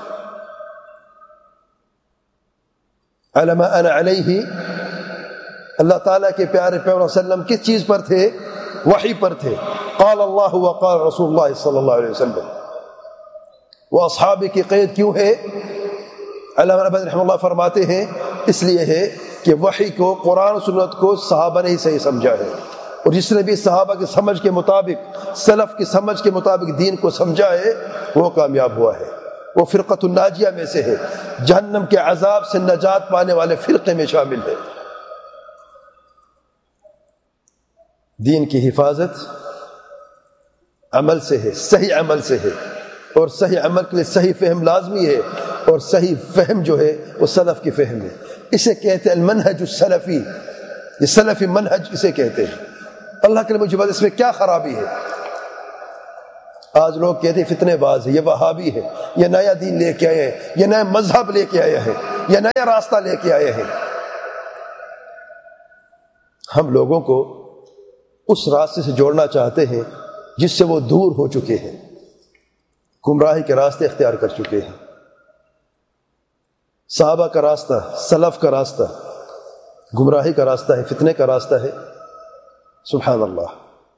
علی ما انا علیہ، اللہ تعالیٰ کے پیارے پیغمبر صلی اللہ علیہ وسلم کس چیز پر تھے؟ وحی پر تھے. قال اللہ وقال رسول اللہ صلی اللہ علیہ وسلم. وہ اصحاب کی قید کیوں ہے؟ علامہ ابن رحمہ اللہ فرماتے ہیں اس لیے ہے کہ وحی کو، قرآن و سنت کو صحابہ نے ہی صحیح سمجھا ہے، اور جس نے بھی صحابہ کی سمجھ کے مطابق، سلف کی سمجھ کے مطابق دین کو سمجھا ہے، وہ کامیاب ہوا ہے، وہ فرقۃ الناجیہ میں سے ہے، جہنم کے عذاب سے نجات پانے والے فرقے میں شامل ہے. دین کی حفاظت عمل سے ہے، صحیح عمل سے ہے، اور صحیح عمل کے لیے صحیح فہم لازمی ہے، اور صحیح فہم جو ہے وہ سلف کی فہم ہے. اسے کہتے ہیں المنہج السلفی، یہ سلفی منہج اسے کہتے ہیں. اللہ کے مجھے بات اس میں کیا خرابی ہے؟ آج لوگ کہتے ہیں فتنے باز ہے، یہ وہابی ہے، یہ نیا دین لے کے آئے ہیں، یہ نیا مذہب لے کے آئے ہیں، یہ نیا راستہ لے کے آئے ہیں۔ ہم لوگوں کو اس راستے سے جوڑنا چاہتے ہیں جس سے وہ دور ہو چکے ہیں، گمراہی کے راستے اختیار کر چکے ہیں۔ صحابہ کا راستہ، سلف کا راستہ گمراہی کا راستہ ہے، فتنے کا راستہ ہے۔ سبحان اللہ،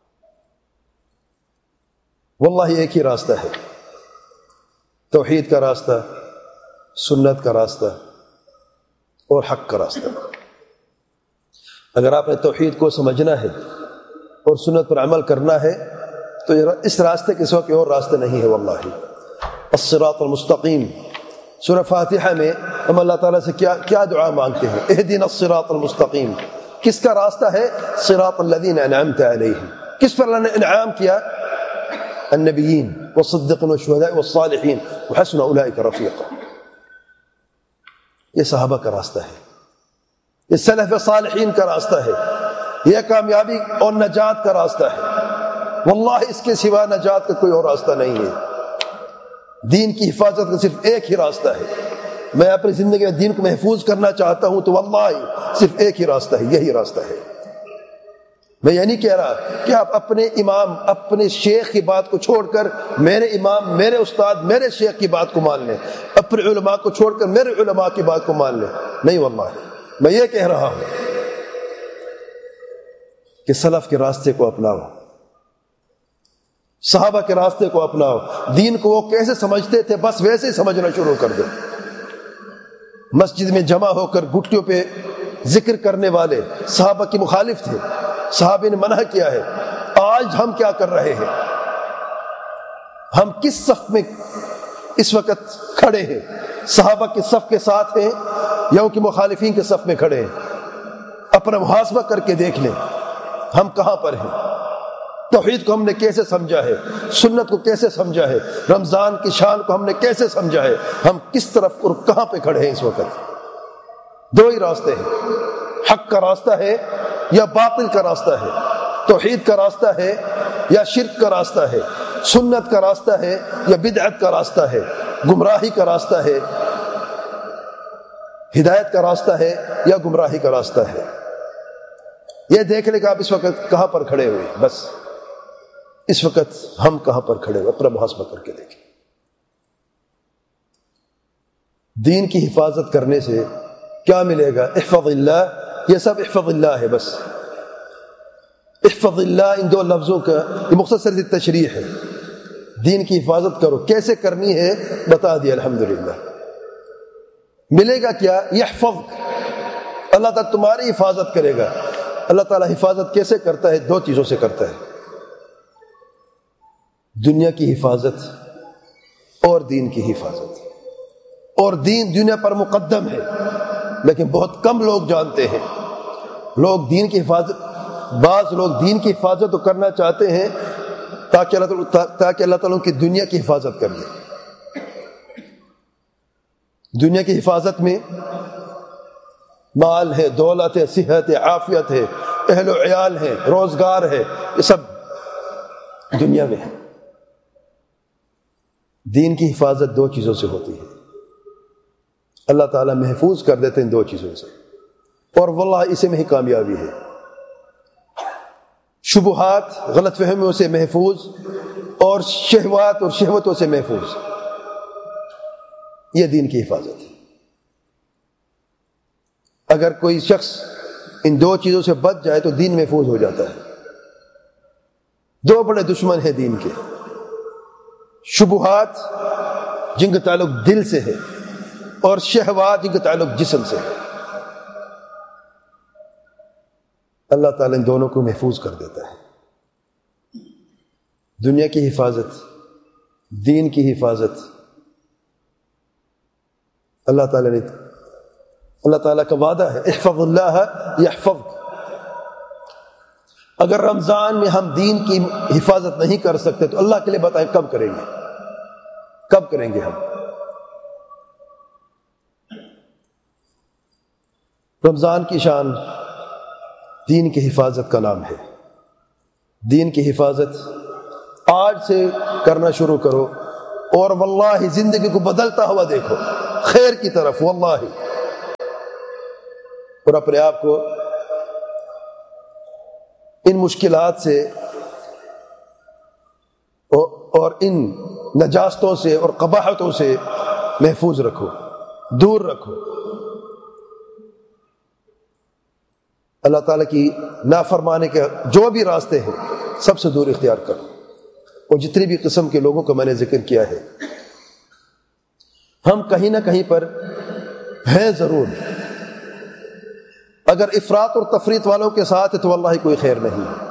واللہ ایک ہی راستہ ہے، توحید کا راستہ، سنت کا راستہ اور حق کا راستہ۔ اگر آپ نے توحید کو سمجھنا ہے اور سنت پر عمل کرنا ہے تو اس راستے کے سوا کوئی اور راستہ نہیں ہے۔ واللہ الصراط المستقیم، سورہ فاتحہ میں ہم اللہ تعالیٰ سے کیا کیا دعا مانگتے ہیں؟ اہدنا الصراط المستقیم۔ کس کا راستہ ہے؟ صراط الذین انعمت علیہم۔ کس پر اللہ نے انعام کیا؟ النبیین والصدیقین والشہداء والصالحین وحسن اولئک رفیقا۔ یہ صحابہ کا راستہ ہے، یہ سلف صالحین کا راستہ ہے، یہ کامیابی اور نجات کا راستہ ہے۔ واللہ اس کے سوا نجات کا کوئی اور راستہ نہیں ہے۔ دین کی حفاظت کا صرف ایک ہی راستہ ہے۔ میں اپنی زندگی میں دین کو محفوظ کرنا چاہتا ہوں تو واللہ صرف ایک ہی راستہ ہے، یہی راستہ ہے۔ میں یہ نہیں کہہ رہا کہ آپ اپنے امام، اپنے شیخ کی بات کو چھوڑ کر میرے امام، میرے استاد، میرے شیخ کی بات کو مان لیں، اپنے علماء کو چھوڑ کر میرے علماء کی بات کو مان لیں، نہیں واللہ۔ میں یہ کہہ رہا ہوں کہ سلف کے راستے کو اپناؤ، صحابہ کے راستے کو اپناؤ۔ دین کو وہ کیسے سمجھتے تھے بس ویسے ہی سمجھنا شروع کر دو۔ مسجد میں جمع ہو کر گھٹیوں پہ ذکر کرنے والے صحابہ کی مخالف تھے، صحابہ نے منع کیا ہے۔ آج ہم کیا کر رہے ہیں؟ ہم کس صف میں اس وقت کھڑے ہیں؟ صحابہ کے صف کے ساتھ ہیں یا ان کی مخالفین کے صف میں کھڑے ہیں؟ اپنا محاسبہ کر کے دیکھ لیں ہم کہاں پر ہیں۔ توحید کو ہم نے کیسے سمجھا ہے، سنت کو کیسے سمجھا ہے، رمضان کی شان کو ہم نے کیسے سمجھا ہے، ہم کس طرف اور کہاں پہ کھڑے ہیں اس وقت؟ دو ہی راستے ہیں، حق کا راستہ ہے یا باطل کا راستہ ہے، توحید کا راستہ ہے یا شرک کا راستہ ہے، سنت کا راستہ ہے یا بدعت کا راستہ ہے، گمراہی کا راستہ ہے، ہدایت کا راستہ ہے یا گمراہی کا راستہ ہے۔ یہ دیکھ لیں کہ آپ اس وقت کہاں پر کھڑے ہوئے، بس اس وقت ہم کہاں پر کھڑے ہوئے، اپنا محاسبہ کر کے دیکھیں۔ دین کی حفاظت کرنے سے کیا ملے گا؟ احفظ اللہ، یہ سب احفظ اللہ ہے بس۔ احفظ اللہ ان دو لفظوں کا یہ مختصر سی تشریح ہے۔ دین کی حفاظت کرو، کیسے کرنی ہے بتا دیا الحمدللہ۔ ملے گا کیا؟ یحفظ، اللہ تعالیٰ تمہاری حفاظت کرے گا۔ اللہ تعالیٰ حفاظت کیسے کرتا ہے؟ دو چیزوں سے کرتا ہے، دنیا کی حفاظت اور دین کی حفاظت۔ اور دین دنیا پر مقدم ہے، لیکن بہت کم لوگ جانتے ہیں۔ لوگ دین کی حفاظت، بعض لوگ دین کی حفاظت تو کرنا چاہتے ہیں تاکہ اللہ تعالیٰ تاکہ اللہ تعالیٰ کی دنیا کی حفاظت کر لے۔ دنیا کی حفاظت میں مال ہے، دولت ہے، صحت ہے، عافیت ہے، اہل و عیال ہے، روزگار ہے، یہ سب دنیا میں ہے۔ دین کی حفاظت دو چیزوں سے ہوتی ہے، اللہ تعالیٰ محفوظ کر دیتے ہیں دو چیزوں سے، اور واللہ اسے میں ہی کامیابی ہے۔ شبہات، غلط فہمیوں سے محفوظ، اور شہوات اور شہوتوں سے محفوظ، یہ دین کی حفاظت ہے۔ اگر کوئی شخص ان دو چیزوں سے بچ جائے تو دین محفوظ ہو جاتا ہے۔ دو بڑے دشمن ہیں دین کے، شبہات جن کا تعلق دل سے ہے اور شہوات جن کا تعلق جسم سے ہے۔ اللہ تعالیٰ ان دونوں کو محفوظ کر دیتا ہے۔ دنیا کی حفاظت، دین کی حفاظت، اللہ تعالیٰ نے اللہ تعالیٰ کا وعدہ ہے احفظ اللہ یحفظک۔ اگر رمضان میں ہم دین کی حفاظت نہیں کر سکتے تو اللہ کے لیے بتائیں کب کریں گے؟ کب کریں گے ہم؟ رمضان کی شان دین کی حفاظت کا نام ہے۔ دین کی حفاظت آج آج سے کرنا شروع کرو، اور واللہ زندگی کو بدلتا ہوا دیکھو خیر کی طرف، واللہ. اور اپنے آپ کو ان مشکلات سے اور ان نجاستوں سے اور قباحتوں سے محفوظ رکھو، دور رکھو. اللہ تعالیٰ کی نافرمانے کے جو بھی راستے ہیں سب سے دور اختیار کرو. اور جتنی بھی قسم کے لوگوں کا میں نے ذکر کیا ہے، ہم کہیں نہ کہیں پر ہیں ضرور. اگر افراط اور تفریط والوں کے ساتھ ہے تو واللہ کوئی خیر نہیں ہے.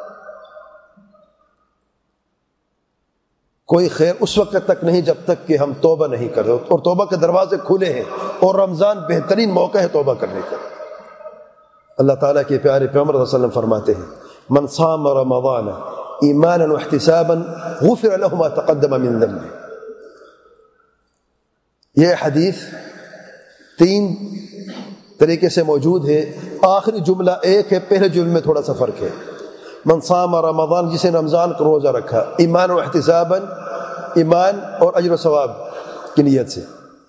کوئی خیر اس وقت تک نہیں جب تک کہ ہم توبہ نہیں کر رہے، اور توبہ کے دروازے کھلے ہیں، اور رمضان بہترین موقع ہے توبہ کرنے کا. اللہ تعالیٰ کے پیارے پیغمبر صلی اللہ علیہ وسلم فرماتے ہیں من صام رمضان ایمانا واحتسابا غفر له ما تقدم من ذنبه. یہ حدیث تین طریقے سے موجود ہے. آخری جملہ ایک ہے، پہلے جملے میں تھوڑا سا فرق ہے. من صام رمضان، جسے رمضان کا روزہ رکھا، ایمان و احتسابا، ایمان اور اجر و ثواب کی نیت سے،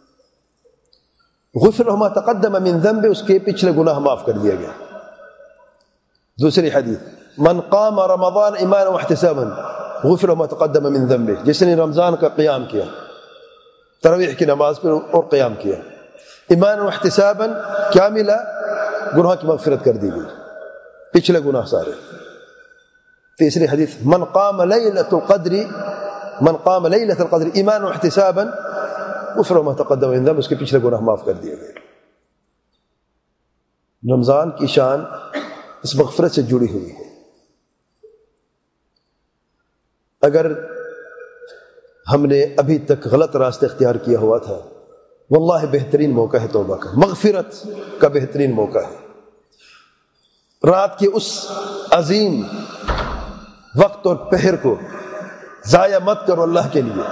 غفر له ما تقدم من ذنبه، اس کے پچھلے گناہ معاف کر دیا گیا. دوسری حدیث من قام رمضان ایمان و احتسابا غفر له ما تقدم من ذنبه، جس نے رمضان کا قیام کیا، تراویح کی نماز پر اور قیام کیا، ایمان و احتسابا، کیا ملا؟ گناہ کی مغفرت کر دی گئی، پچھلے گناہ سارے. تیسری حدیث من قام لیلۃ القدر من قام لیلۃ القدر ایمان و احتسابا غفر له ما تقدم من ذنبه، اس کے پچھلے گناہ معاف کر دیے گئے. رمضان کی شان اس مغفرت سے جڑی ہوئی ہے. اگر ہم نے ابھی تک غلط راستہ اختیار کیا ہوا تھا، واللہ بہترین موقع ہے توبہ کا، مغفرت کا بہترین موقع ہے. رات کے اس عظیم وقت اور پہر کو ضائع مت کرو اللہ کے لیے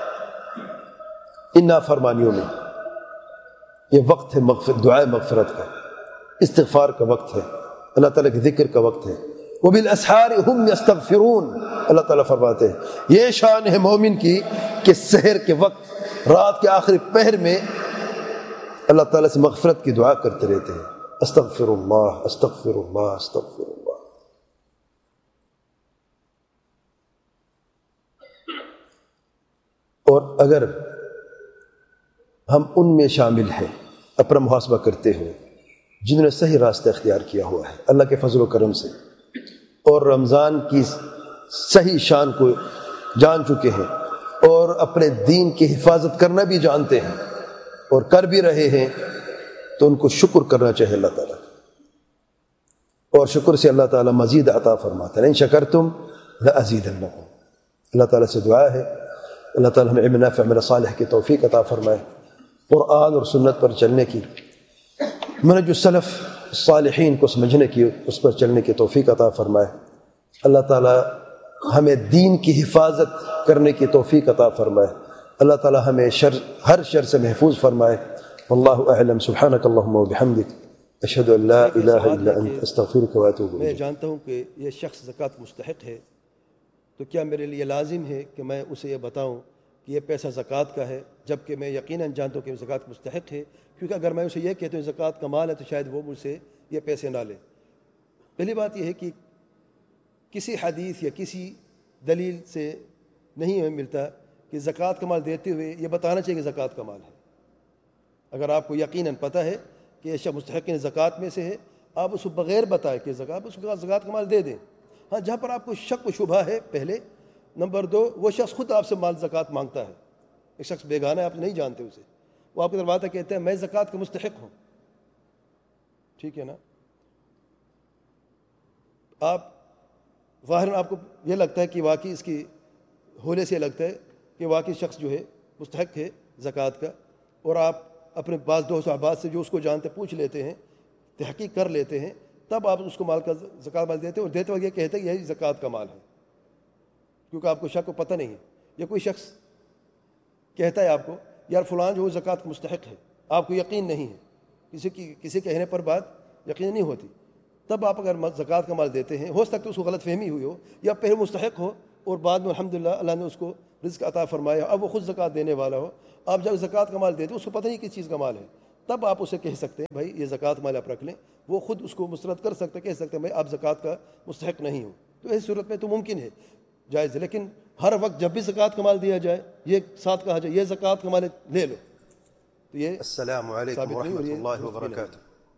ان نافرمانیوں میں. یہ وقت ہے مغفرت، دعائے مغفرت کا، استغفار کا وقت ہے، اللہ تعالیٰ کے ذکر کا وقت ہے. وَبِالْأَسْحَارِ هُمْ يَسْتَغْفِرُونَ، اللہ تعالیٰ فرماتے ہیں یہ شان ہے مومن کی کہ سحر کے وقت، رات کے آخری پہر میں اللہ تعالیٰ سے مغفرت کی دعا کرتے رہتے ہیں. استغفر اللہ استغفر اللہ استغفر اللہ. اور اگر ہم ان میں شامل ہیں اپنا محاسبہ کرتے ہوئے جنہوں نے صحیح راستہ اختیار کیا ہوا ہے اللہ کے فضل و کرم سے، اور رمضان کی صحیح شان کو جان چکے ہیں، اور اپنے دین کی حفاظت کرنا بھی جانتے ہیں اور کر بھی رہے ہیں، تو ان کو شکر کرنا چاہیے اللہ تعالیٰ. اور شکر سے اللہ تعالیٰ مزید عطا فرماتا ہے. ان شکرتم لازیدنکم. اللہ تعالیٰ سے دعا ہے اللہ تعالیٰ ہمیں علم نافع عمل صالح کی توفیق عطا فرمائے، قرآن اور سنت پر چلنے کی، منہج السلف الصالحین کو سمجھنے کی، اس پر چلنے کی توفیق عطا فرمائے. اللہ تعالیٰ ہمیں دین کی حفاظت کرنے کی توفیق عطا فرمائے. اللہ تعالیٰ ہمیں شر ہر شر سے محفوظ فرمائے. واللہ اعلم. سبحانک اللہم وبحمدک، اشہد ان لا الہ الا انت، استغفرک واتوب الیک. میں جانتا ہوں کہ یہ شخص زکوٰۃ مستحق ہے، تو کیا میرے لیے لازم ہے کہ میں اسے یہ بتاؤں کہ یہ پیسہ زکوٰۃ کا ہے، جبکہ میں یقیناً جانتا ہوں کہ زکوٰۃ مستحق ہے؟ کیونکہ اگر میں اسے یہ کہتا ہوں زکوٰۃ کا مال ہے تو شاید وہ مجھ سے یہ پیسے نہ لے. پہلی بات یہ ہے کہ کسی حدیث یا کسی دلیل سے نہیں ہمیں ملتا کہ زکوٰۃ کا مال دیتے ہوئے یہ بتانا چاہیے کہ زکوٰۃ کا مال ہے. اگر آپ کو یقیناً پتہ ہے کہ یہ شخص مستحقین زکوٰۃ میں سے ہے، آپ اس کو بغیر بتائے کہ زکوٰۃ اس کو زکوٰۃ کا مال دے دیں. ہاں، جہاں پر آپ کو شک و شبہ ہے، پہلے نمبر دو، وہ شخص خود آپ سے مال زکوٰۃ مانگتا ہے. ایک شخص بیگانہ ہے، آپ نہیں جانتے اسے، وہ آپ کے دروازہ کہتے ہیں میں زکوٰۃ کا مستحق ہوں. ٹھیک ہے نا؟ آپ ظاہراً آپ کو یہ لگتا ہے کہ واقعی اس کی ہولے سے لگتا ہے کہ واقعی شخص جو ہے مستحق ہے زکوٰۃ کا، اور آپ اپنے بعض دوست احباب سے جو اس کو جانتے پوچھ لیتے ہیں، تحقیق کر لیتے ہیں، تب آپ اس کو مال کا زکوٰۃ مال دیتے ہیں، اور دیتے وقت یہ کہتے ہیں یہی زکوٰۃ کا مال ہے، کیونکہ آپ کو شک کو پتہ نہیں ہے. یا کوئی شخص کہتا ہے آپ کو یار فلان جو زکوٰۃ کا مستحق ہے، آپ کو یقین نہیں ہے، کسی کی کسی کہنے پر بات یقین نہیں ہوتی، تب آپ اگر زکوٰۃ کا مال دیتے ہیں، ہو سکتا ہے اس کو غلط فہمی ہوئی ہو یا پہلے مستحق ہو اور بعد میں الحمدللہ اللہ نے اس کو رزق عطا فرمایا، اب وہ خود زکوٰۃ دینے والا ہو، آپ جب زکوٰۃ کا مال دیتے اس کو پتہ نہیں کس چیز کا مال ہے، تب آپ اسے کہہ سکتے ہیں بھائی یہ زکوٰۃ مال آپ رکھ لیں، وہ خود اس کو مسترد کر سکتے، کہہ سکتے ہیں بھائی آپ زکوٰۃ کا مستحق نہیں ہو، تو ایسی صورت میں تو ممکن ہے، جائز ہے۔ لیکن ہر وقت جب بھی زکوٰۃ کا مال دیا جائے یہ ساتھ کہا جائے یہ زکوٰۃ کا مال لے لو، تو یہ السلام علیکم ثابت نہیں، اور ورحمۃ یہ اللہ درست بھی نہیں۔ وبرکاتہ۔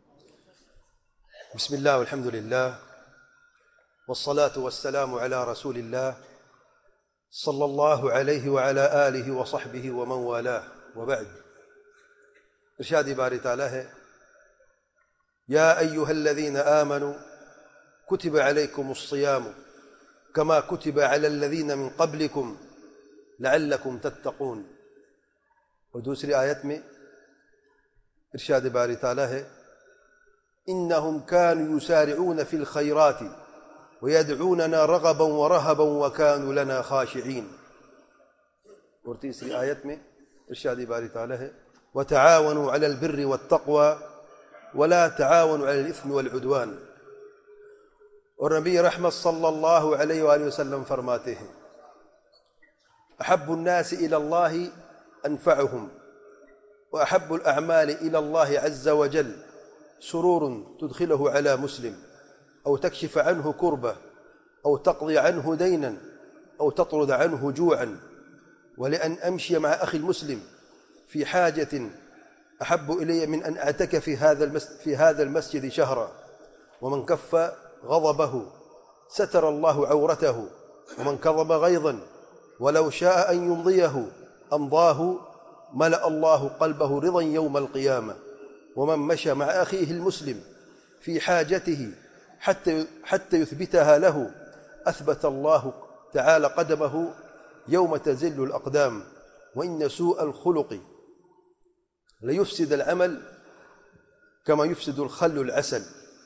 بسم اللہ والحمد للہ والصلاة والسلام على رسول اللہ صلی اللہ علیہ وعلى آلہ وصحبہ ومن والاه وبعد۔ ارشاد باری تعالیٰ ہے یا ایہا الذین آمنوا کتب علیکم الصیام کما کتب علی الذین من قبلکم لعلکم تتقون۔ اور دوسری آیت میں ارشاد باری تعالیٰ ہے انہم كانوا یسارعون فی الخیرات ویدعوننا رغبا ورہبا وکانوا لنا خاشعین۔ اور تیسری آیت میں ارشاد باری تعالیٰ ہے وتعاونوا علی البر والتقوى ولا تعاونوا علی الاثم والعدوان۔ اور نبی رحمت صلی اللہ علیہ وآلہ وسلم فرماتے ہیں احب الناس الى اللہ انفعهم واحب الاعمال الى اللہ عز وجل سرور تدخله على مسلم او تكشف عنه كربة او تقضي عنه دينا او تطرد عنه جوعا ولأن امشي مع اخي المسلم في حاجة احب الي من ان اعتكف في هذا المسجد في هذا المسجد شهرا ومن كف غضبه ستر الله عورته ومن كظم غيظا ولو شاء أن يمضيه أمضاه ملأ الله قلبه رضا يوم القيامة ومن مشى مع أخيه المسلم في حاجته حتى, حتى يثبتها له أثبت الله تعالى قدمه يوم تزل الأقدام وإن سوء الخلق ليفسد العمل كما يفسد الخل العسل۔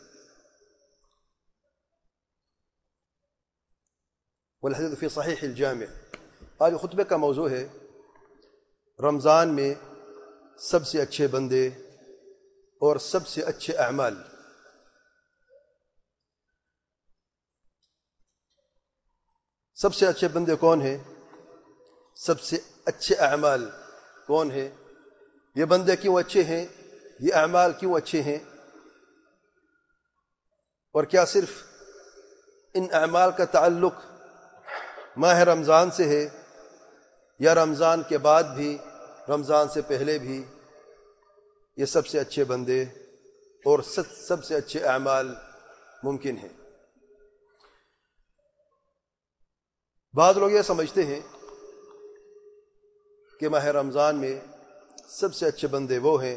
والحدیث فی صحیح الجامع۔ آج خطبے کا موضوع ہے رمضان میں سب سے اچھے بندے اور سب سے اچھے اعمال۔ سب سے اچھے بندے کون ہیں؟ سب سے اچھے اعمال کون ہیں؟ یہ بندے کیوں اچھے ہیں؟ یہ اعمال کیوں اچھے ہیں؟ اور کیا صرف ان اعمال کا تعلق ماہ رمضان سے ہے یا رمضان کے بعد بھی، رمضان سے پہلے بھی یہ سب سے اچھے بندے اور سب سے اچھے اعمال ممکن ہیں؟ بعض لوگ یہ سمجھتے ہیں کہ ماہ رمضان میں سب سے اچھے بندے وہ ہیں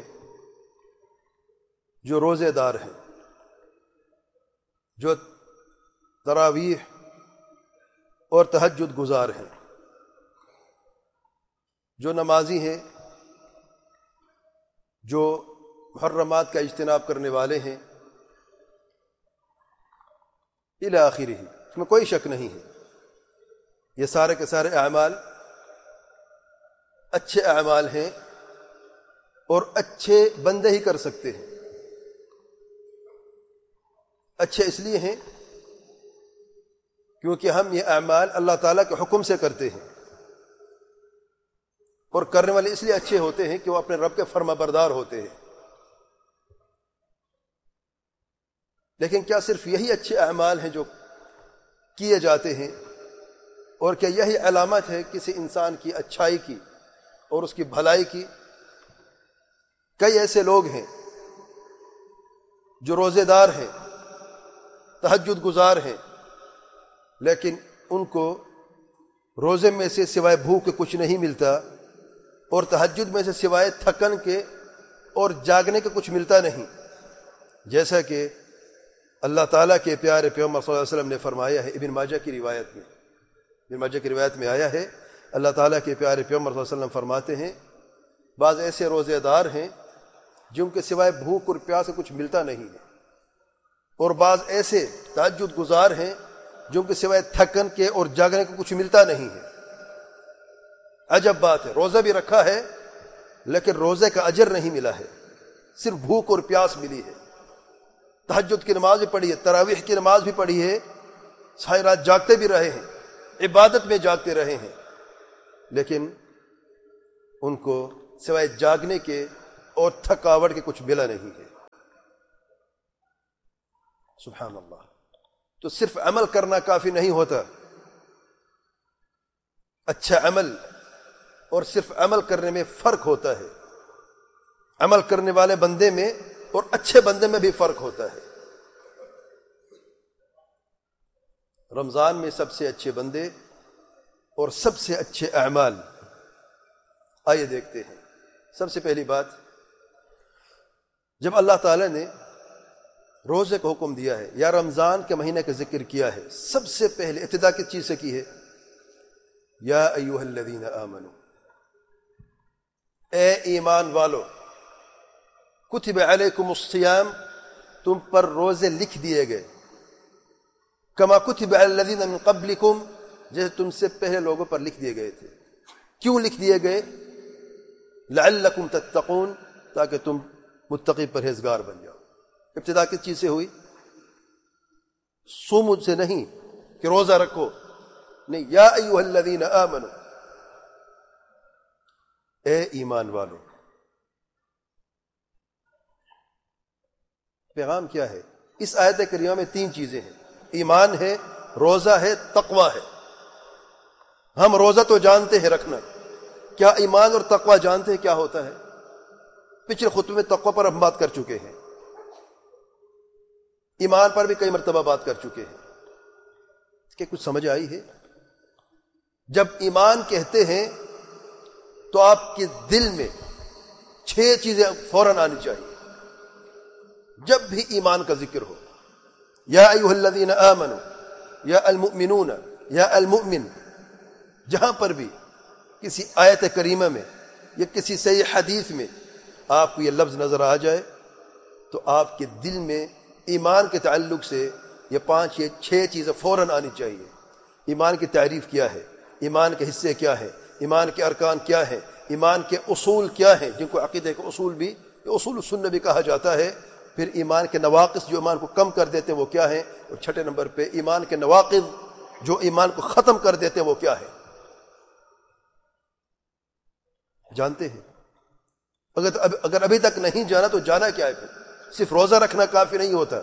جو روزے دار ہیں، جو تراویح اور تہجد گزار ہیں، جو نمازی ہیں، جو محرمات کا اجتناب کرنے والے ہیں، الی آخرہ۔ اس میں کوئی شک نہیں ہے، یہ سارے کے سارے اعمال اچھے اعمال ہیں اور اچھے بندے ہی کر سکتے ہیں۔ اچھے اس لیے ہیں کیونکہ ہم یہ اعمال اللہ تعالیٰ کے حکم سے کرتے ہیں، اور کرنے والے اس لیے اچھے ہوتے ہیں کہ وہ اپنے رب کے فرما بردار ہوتے ہیں۔ لیکن کیا صرف یہی اچھے اعمال ہیں جو کیے جاتے ہیں، اور کیا یہی علامت ہے کسی انسان کی اچھائی کی اور اس کی بھلائی کی؟ کئی ایسے لوگ ہیں جو روزے دار ہیں، تہجد گزار ہیں، لیکن ان کو روزے میں سے سوائے بھوک کے کچھ نہیں ملتا، اور تہجد میں سے سوائے تھکن کے اور جاگنے کے کچھ ملتا نہیں، جیسا کہ اللہ تعالیٰ کے پیارے پیغمبر صلی اللہ علیہ وسلم نے فرمایا ہے۔ ابن ماجہ کی روایت میں ابن ماجہ کی روایت میں آیا ہے، اللہ تعالیٰ کے پیارے پیغمبر صلی اللہ علیہ وسلم فرماتے ہیں بعض ایسے روزے دار ہیں جن کے سوائے بھوک اور پیاس سے کچھ ملتا نہیں ہے، اور بعض ایسے تہجد گزار ہیں جو کہ سوائے تھکن کے اور جاگنے کو کچھ ملتا نہیں ہے۔ عجب بات ہے، روزہ بھی رکھا ہے لیکن روزے کا اجر نہیں ملا ہے، صرف بھوک اور پیاس ملی ہے۔ تہجد کی نماز بھی پڑھی ہے، تراویح کی نماز بھی پڑھی ہے، ساری رات جاگتے بھی رہے ہیں، عبادت میں جاگتے رہے ہیں، لیکن ان کو سوائے جاگنے کے اور تھکاوٹ کے کچھ ملا نہیں ہے۔ سبحان اللہ۔ تو صرف عمل کرنا کافی نہیں ہوتا۔ اچھا عمل اور صرف عمل کرنے میں فرق ہوتا ہے۔ عمل کرنے والے بندے میں اور اچھے بندے میں بھی فرق ہوتا ہے۔ رمضان میں سب سے اچھے بندے اور سب سے اچھے اعمال، آئیے دیکھتے ہیں۔ سب سے پہلی بات، جب اللہ تعالی نے روزے کو حکم دیا ہے یا رمضان کے مہینے کا ذکر کیا ہے، سب سے پہلے ابتدا کس چیز سے کی ہے؟ یا ایھا الذین آمنو، اے ایمان والو، کتب علیکم الصیام، تم پر روزے لکھ دیے گئے، کما کتب علی الذین من قبلکم، جیسے تم سے پہلے لوگوں پر لکھ دیے گئے تھے۔ کیوں لکھ دیے گئے؟ لعلکم تتقون، تاکہ تم متقی پرہیزگار بن جاؤ۔ ابتدا کس چیز سے ہوئی؟ صوم سے نہیں کہ روزہ رکھو، نہیں، یا ایھا الذین آمنو، اے ایمان والو۔ پیغام کیا ہے؟ اس آیت کریمہ میں تین چیزیں ہیں، ایمان ہے، روزہ ہے، تقوی ہے۔ ہم روزہ تو جانتے ہیں رکھنا، کیا ایمان اور تقوی جانتے ہیں کیا ہوتا ہے؟ پچھلے خطبے میں تقوی پر ہم بات کر چکے ہیں، ایمان پر بھی کئی مرتبہ بات کر چکے ہیں۔ کہ کچھ سمجھ آئی ہے؟ جب ایمان کہتے ہیں تو آپ کے دل میں چھ چیزیں فوراً آنی چاہیے جب بھی ایمان کا ذکر ہو۔ یا ایھا الذین آمنو، یا المؤمنون، یا المؤمن، جہاں پر بھی کسی آیت کریمہ میں یا کسی صحیح حدیث میں آپ کو یہ لفظ نظر آ جائے تو آپ کے دل میں ایمان کے تعلق سے یہ پانچ یہ چھ چیزیں فوراً آنی چاہیے۔ ایمان کی تعریف کیا ہے، ایمان کے حصے کیا ہیں، ایمان کے ارکان کیا ہیں، ایمان کے اصول کیا ہیں، جن کو عقیدے کے اصول بھی، اصول السنہ بھی کہا جاتا ہے۔ پھر ایمان کے نواقص جو ایمان کو کم کر دیتے ہیں وہ کیا ہیں، اور چھٹے نمبر پہ ایمان کے نواقض جو ایمان کو ختم کر دیتے ہیں وہ کیا ہے، جانتے ہیں؟ اگر اگر ابھی تک نہیں جانا تو جانا کیا ہے؟ پھر صرف روزہ رکھنا کافی نہیں ہوتا۔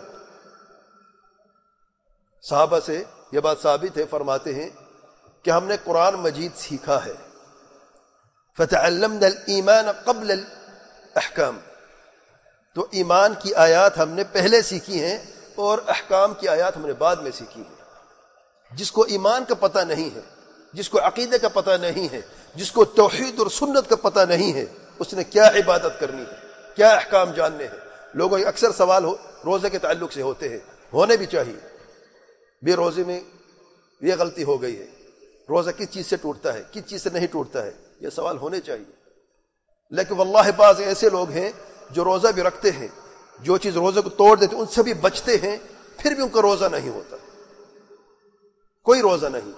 صحابہ سے یہ بات ثابت ہے، فرماتے ہیں کہ ہم نے قرآن مجید سیکھا ہے، فَتَعَلَّمْنَا الْإِيمَانَ قَبْلَ الْأَحْكَامِ، تو ایمان کی آیات ہم نے پہلے سیکھی ہیں اور احکام کی آیات ہم نے بعد میں سیکھی ہیں۔ جس کو ایمان کا پتہ نہیں ہے، جس کو عقیدے کا پتہ نہیں ہے، جس کو توحید اور سنت کا پتہ نہیں ہے، اس نے کیا عبادت کرنی ہے، کیا احکام جاننے ہیں؟ لوگوں کے اکثر سوال ہو روزے کے تعلق سے ہوتے ہیں، ہونے بھی چاہیے۔ بے روزے میں یہ غلطی ہو گئی ہے، روزہ کس چیز سے ٹوٹتا ہے، کس چیز سے نہیں ٹوٹتا ہے، یہ سوال ہونے چاہیے۔ لیکن واللہ بعض ایسے لوگ ہیں جو روزہ بھی رکھتے ہیں، جو چیز روزے کو توڑ دیتے ان سے بھی بچتے ہیں، پھر بھی ان کا روزہ نہیں ہوتا، کوئی روزہ نہیں۔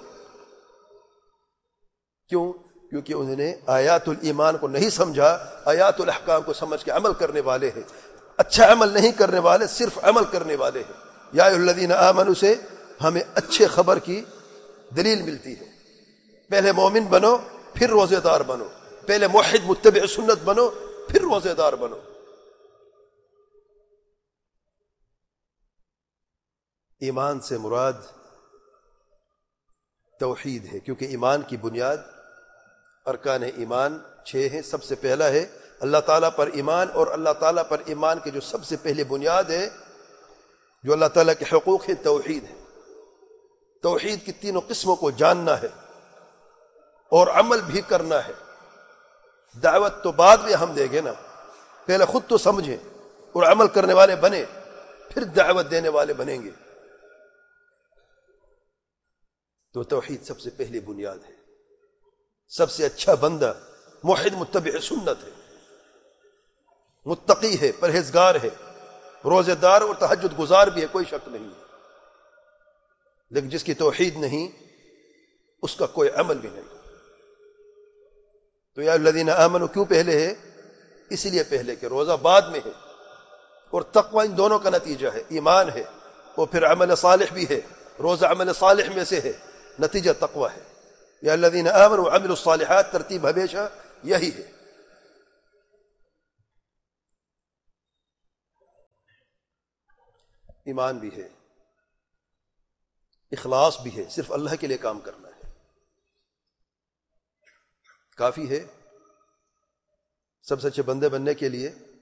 کیوں؟ کیونکہ انہوں نے آیات الایمان کو نہیں سمجھا، آیات الاحکام کو سمجھ کے عمل کرنے والے ہیں۔ اچھا عمل نہیں کرنے والے، صرف عمل کرنے والے ہیں۔ یا ایھا الذین آمنوا سے ہمیں اچھے خبر کی دلیل ملتی ہے۔ پہلے مومن بنو، پھر روزے دار بنو، پہلے موحد متبع سنت بنو، پھر روزے دار بنو۔ ایمان سے مراد توحید ہے، کیونکہ ایمان کی بنیاد، ارکان ایمان چھ ہیں۔ سب سے پہلا ہے اللہ تعالیٰ پر ایمان، اور اللہ تعالیٰ پر ایمان کے جو سب سے پہلے بنیاد ہے، جو اللہ تعالیٰ کے حقوق ہے، توحید ہے۔ توحید کی تینوں قسموں کو جاننا ہے اور عمل بھی کرنا ہے۔ دعوت تو بعد میں ہم دیں گے نا، پہلے خود تو سمجھیں اور عمل کرنے والے بنے، پھر دعوت دینے والے بنیں گے۔ تو توحید سب سے پہلی بنیاد ہے۔ سب سے اچھا بندہ موحد متبع سنت ہے، متقی ہے، پرہیزگار ہے، روزے دار اور تہجد گزار بھی ہے، کوئی شک نہیں ہے۔ لیکن جس کی توحید نہیں، اس کا کوئی عمل بھی نہیں۔ تو یا الذین آمنوا کیوں پہلے ہے؟ اس لیے پہلے کہ روزہ بعد میں ہے، اور تقوی ان دونوں کا نتیجہ ہے۔ ایمان ہے اور پھر عمل صالح بھی ہے، روزہ عمل صالح میں سے ہے، نتیجہ تقوی ہے. یا الذین آمنوا وعملوا الصالحات ترتیب ہمیشہ یہی ہے. ایمان بھی ہے، اخلاص بھی ہے، صرف اللہ کے لیے کام کرنا ہے. کافی ہے سب سے اچھے بندے بننے کے لیے